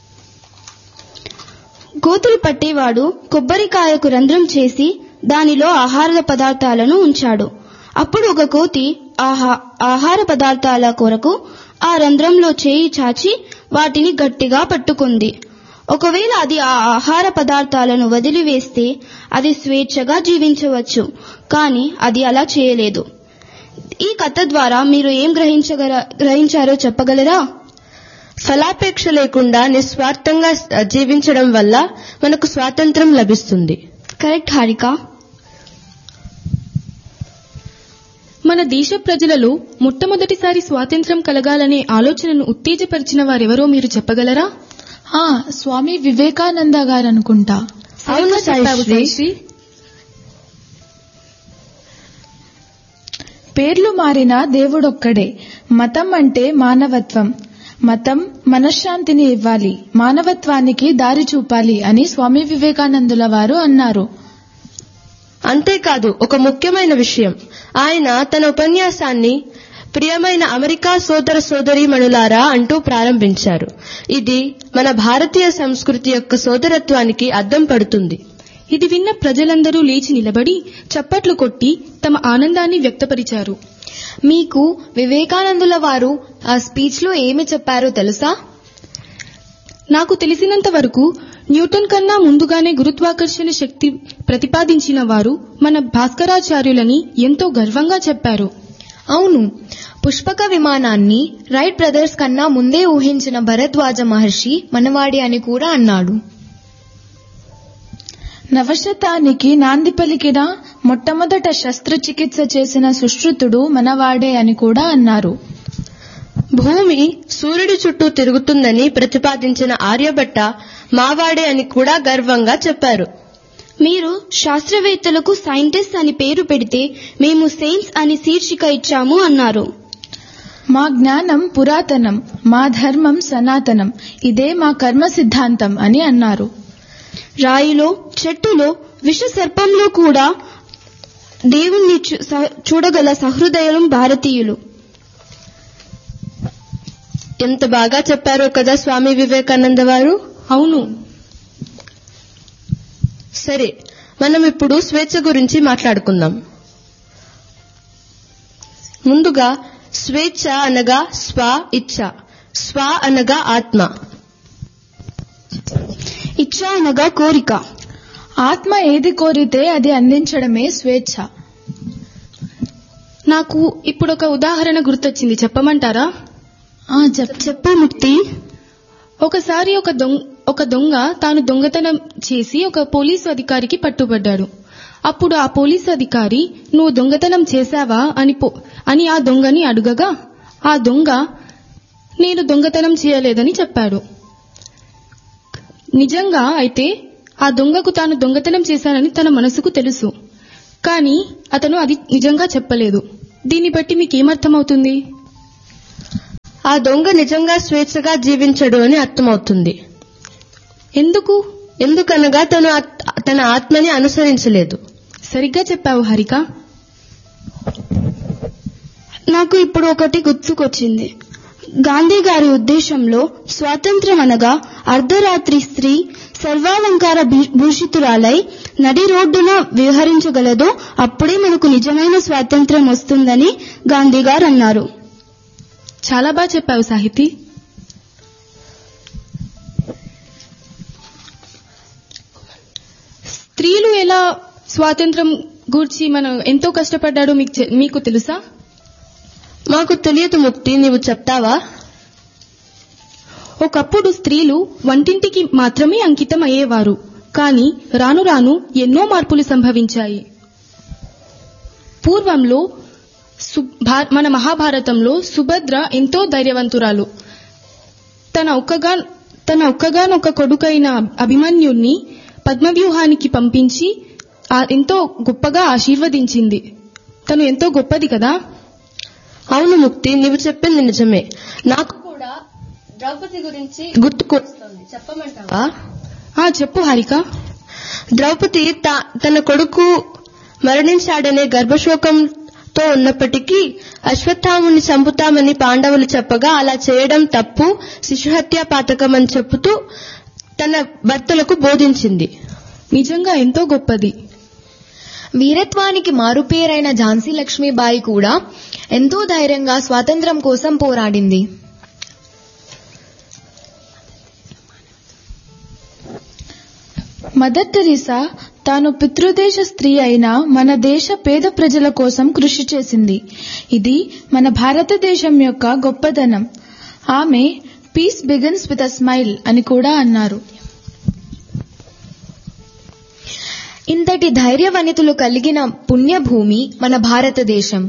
గోతులు పట్టేవాడు కొబ్బరికాయకు రంధ్రం చేసి దానిలో ఆహార పదార్థాలను ఉంచాడు. అప్పుడు ఒక కోతి ఆహార పదార్థాల కొరకు ఆ రంధ్రంలో చేయి చాచి వాటిని గట్టిగా పట్టుకుంది. ఒకవేళ అది ఆ ఆహార పదార్థాలను వదిలివేస్తే అది స్వేచ్ఛగా జీవించవచ్చు, కానీ అది అలా చేయలేదు. ఈ కథ ద్వారా మీరు ఏం గ్రహించారో చెప్పగలరా? ఫలాపేక్ష లేకుండా నిస్వార్థంగా జీవించడం వల్ల మనకు స్వాతంత్ర్యం లభిస్తుంది. కరెక్ట్ హారిక. మన దేశ ప్రజలలో మొట్టమొదటిసారి స్వాతంత్ర్యం కలగాలనే ఆలోచనను ఉత్తేజపరిచిన వారెవరో మీరు చెప్పగలరా? స్వామి వివేకానంద గారు అనుకుంటా. అవును సాయిశ్రీ. పేర్లు మారిన దేవుడొక్కడే. మతం అంటే మానవత్వం. మతం మనశ్శాంతిని ఇవ్వాలి, మానవత్వానికి దారి చూపాలి అని స్వామి వివేకానందుల వారు అన్నారు. అంతేకాదు, ఒక ముఖ్యమైన విషయం, ఆయన తన ఉపన్యాసాన్ని ప్రియమైన అమెరికా సోదర సోదరీమణులారా అంటూ ప్రారంభించారు. ఇది మన భారతీయ సంస్కృతి యొక్క సోదరత్వానికి అద్దం పడుతుంది. ఇది విన్న ప్రజలందరూ లేచి నిలబడి చప్పట్లు కొట్టి తమ ఆనందాన్ని వ్యక్తపరిచారు. మీకు వివేకానందుల వారు ఆ స్పీచ్ లో ఏమి చెప్పారో తెలుసా? నాకు తెలిసినంత వరకు న్యూటన్ కన్నా ముందుగానే గురుత్వాకర్షణ శక్తి ప్రతిపాదించిన వారు మన భాస్కరాచార్యులని ఎంతో గర్వంగా చెప్పారు. అవును, పుష్పక విమానాన్ని రైట్ బ్రదర్స్ కన్నా ముందే ఊహించిన భరద్వాజ మహర్షి మనవాడి అని కూడా అన్నాడు. నవశతానికి నాంది పలికిన మొట్టమొదట శస్త్రచికిత్స చేసిన సుశ్రుతుడు మనవాడే అని కూడా అన్నారు. భూమి సూర్యుడి చుట్టూ తిరుగుతుందని ప్రతిపాదించిన ఆర్యభట్ట మావాడే అని కూడా గర్వంగా చెప్పారు. మీరు శాస్త్రవేత్తలకు సైంటిస్ట్ అని పేరు పెడితే మేము సైన్స్ అని శీర్షిక ఇచ్చాము అన్నారు. మా జ్ఞానం పురాతనం, మా ధర్మం సనాతనం, ఇదే మా కర్మ సిద్ధాంతం అని అన్నారు. రాయిలో, చెట్టులో, విష సర్పంలో కూడా దేవుణ్ణి చూడగల సహృదయం భారతీయులు. ఎంత బాగా చెప్పారో కదా స్వామి వివేకానంద వారు. అవును. సరే, మనం ఇప్పుడు స్వేచ్ఛ గురించి మాట్లాడుకుందాం. ముందుగా స్వేచ్ఛ అనగా స్వ ఇచ్ఛ, స్వ అనగా ఆత్మ, ఇచ్ఛ అనగా కోరిక. ఆత్మ ఏది కోరితే అది అందించడమే స్వేచ్ఛ. నాకు ఇప్పుడు ఒక ఉదాహరణ గుర్తొచ్చింది, చెప్పమంటారా? చెప్పు ముక్తి. ఒకసారి ఒక దొంగ తాను దొంగతనం చేసి ఒక పోలీసు అధికారికి పట్టుబడ్డాడు. అప్పుడు ఆ పోలీసు అధికారి, నువ్వు దొంగతనం చేశావా అని ఆ దొంగని అడుగగా ఆ దొంగ నేను దొంగతనం చేయలేదని చెప్పాడు. నిజంగా అయితే ఆ దొంగకు తాను దొంగతనం చేశానని తన మనసుకు తెలుసు, కానీ అతను అది నిజంగా చెప్పలేదు. దీన్ని బట్టి మీకేమర్థమవుతుంది? ఆ దొంగ నిజంగా స్వేచ్ఛగా జీవించడు అని అర్థమవుతుంది. ఎందుకనగా తన ఆత్మని అనుసరించలేదు. సరిగ్గా చెప్పావు హరిక. నాకు ఇప్పుడు ఒకటి గుర్తుకొచ్చింది. గాంధీ గారి ఉద్దేశంలో స్వాతంత్ర్యం అనగా అర్ధరాత్రి స్త్రీ సర్వాలంకార భూషితురాలై నడి రోడ్డున విహరించగలదో అప్పుడే మనకు నిజమైన స్వాతంత్ర్యం వస్తుందని గాంధీ గారు అన్నారు. చాలా బాగా చెప్పావు సాహితి. స్త్రీలు ఎలా స్వాతంత్రం గూర్చి మనం ఎంతో కష్టపడ్డాడో మీకు తెలుసా? మాకు తెలియదు ముక్తి, నీవు చెప్తావా? ఒకప్పుడు స్త్రీలు వంటింటికి మాత్రమే అంకితం అయ్యేవారు. కానీ రాను రాను ఎన్నో మార్పులు సంభవించాయి. పూర్వంలో మన మహాభారతంలో సుభద్ర ఎంతో ధైర్యవంతురాలు. తన ఒక్కగానొక్క కొడుకైన అభిమన్యుణ్ణి పద్మవ్యూహానికి పంపించి ఎంతో గొప్పగా ఆశీర్వదించింది. తను ఎంతో గొప్పది కదా? అవును ముక్తి, నీవు చెప్పింది నిజమే. నాకు కూడా ద్రౌపది గురించి గుర్తుకొస్తుంది, చెప్పమంటావా? చెప్పు హారిక. ద్రౌపది తన కొడుకు మరణించాడనే గర్భశోకంతో ఉన్నప్పటికీ అశ్వత్థాముని చంపుతామని పాండవులు చెప్పగా అలా చేయడం తప్పు, శిశుహత్యా పాతకం అని చెబుతూ తన భర్తలకు బోధించింది. నిజంగా ఎంతో గొప్పది. వీరత్వానికి మారుపేరైన ఝాన్సీ లక్ష్మీబాయి కూడా ఎంతో ధైర్యంగా స్వాతంత్ర్యం కోసం పోరాడింది. మదర్ టెరిసా తాను పితృదేశ స్త్రీ అయిన మన దేశ పేద ప్రజల కోసం కృషి చేసింది. ఇది మన భారతదేశం యొక్క గొప్పదనం. ఆమె piece begins with a smile అని కూడా అన్నారు. ఇంతటి ధైర్యవనితులు కలిగిన పుణ్యభూమి మన భారతదేశం.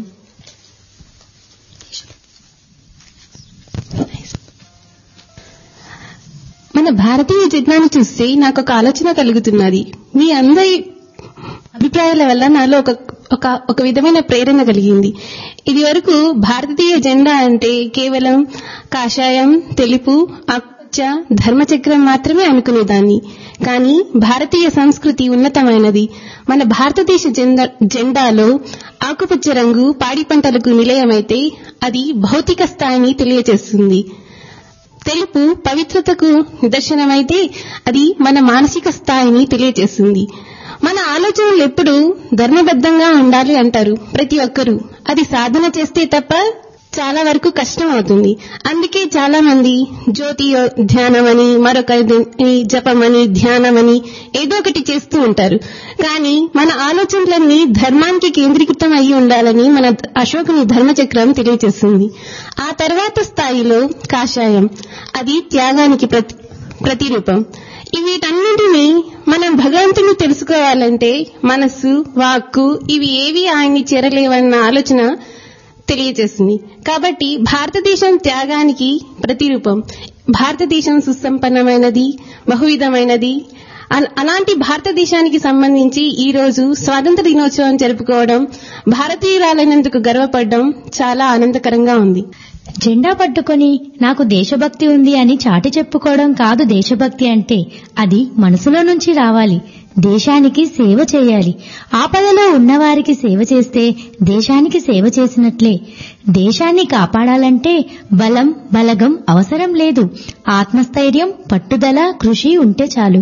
మన భారతీయ జెండాను చూస్తే నాకు ఒక ఆలోచన కలుగుతున్నది. మీ అందరి అభిప్రాయాల వల్ల నాలో ఒక విధమైన ప్రేరణ కలిగింది. ఇది వరకు భారతీయ జెండా అంటే కేవలం కాషాయం, తెలుపు, ఆకుపచ్చ, ధర్మచక్రం మాత్రమే అనుకునేదాన్ని. కానీ భారతీయ సంస్కృతి ఉన్నతమైనది. మన భారతదేశ జెండాలో ఆకుపచ్చ రంగు పాడి పంటలకు నిలయమైతే అది భౌతిక స్థాయిని తెలియజేస్తుంది. తెలుపు పవిత్రతకు నిదర్శనమైతే అది మన మానసిక స్థాయిని తెలియజేస్తుంది. మన ఆలోచనలు ఎప్పుడూ ధర్మబద్ధంగా ఉండాలి అంటారు ప్రతి ఒక్కరూ. అది సాధన చేస్తే తప్ప చాలా వరకు కష్టం అవుతుంది. అందుకే చాలా మంది జ్యోతి ధ్యానమని, మరొక జపమని, ధ్యానమని ఏదో ఒకటి చేస్తూ ఉంటారు. కానీ మన ఆలోచనలన్నీ ధర్మానికి కేంద్రీకృతం అయి ఉండాలని మన అశోకుని ధర్మచక్రం తెలియజేస్తుంది. ఆ తర్వాత స్థాయిలో కాషాయం, అది త్యాగానికి ప్రతిరూపం. వీటన్నింటినీ మనం భగవంతుని తెలుసుకోవాలంటే మనస్సు, వాక్కు ఇవి ఏవి ఆయన్ని చేరలేవన్న ఆలోచన తెలియజేస్తుంది. కాబట్టి భారతదేశం త్యాగానికి ప్రతిరూపం. భారతదేశం సుసంపన్నమైనది, బహువిధమైనది. అలాంటి భారతదేశానికి సంబంధించి ఈ రోజు స్వాతంత్ర దినోత్సవం జరుపుకోవడం, భారతీయురాలైనందుకు గర్వపడడం చాలా ఆనందకరంగా ఉంది. జెండా పట్టుకొని నాకు దేశభక్తి ఉంది అని చాటి చెప్పుకోవడం కాదు దేశభక్తి అంటే. అది మనసులో నుంచి రావాలి. దేశానికి సేవ చేయాలి. ఆపదలో ఉన్నవారికి సేవ చేస్తే దేశానికి సేవ చేసినట్లే. దేశాన్ని కాపాడాలంటే బలం, బలగం అవసరం లేదు. ఆత్మస్థైర్యం, పట్టుదల, కృషి ఉంటే చాలు.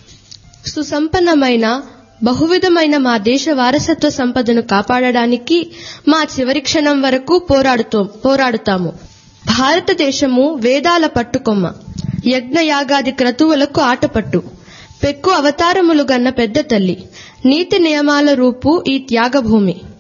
సుసంపన్నమైన బహువిధమైన మా దేశ వారసత్వ సంపదను కాపాడడానికి మా చివరి క్షణం వరకు పోరాడుతాము. భారతదేశము వేదాల పట్టుకొమ్మ, యజ్ఞయాగాది క్రతువులకు ఆటపట్టు, పెక్కు అవతారములు గన్న పెద్ద తల్లి, నీతి నియమాల రూపు ఈ త్యాగభూమి.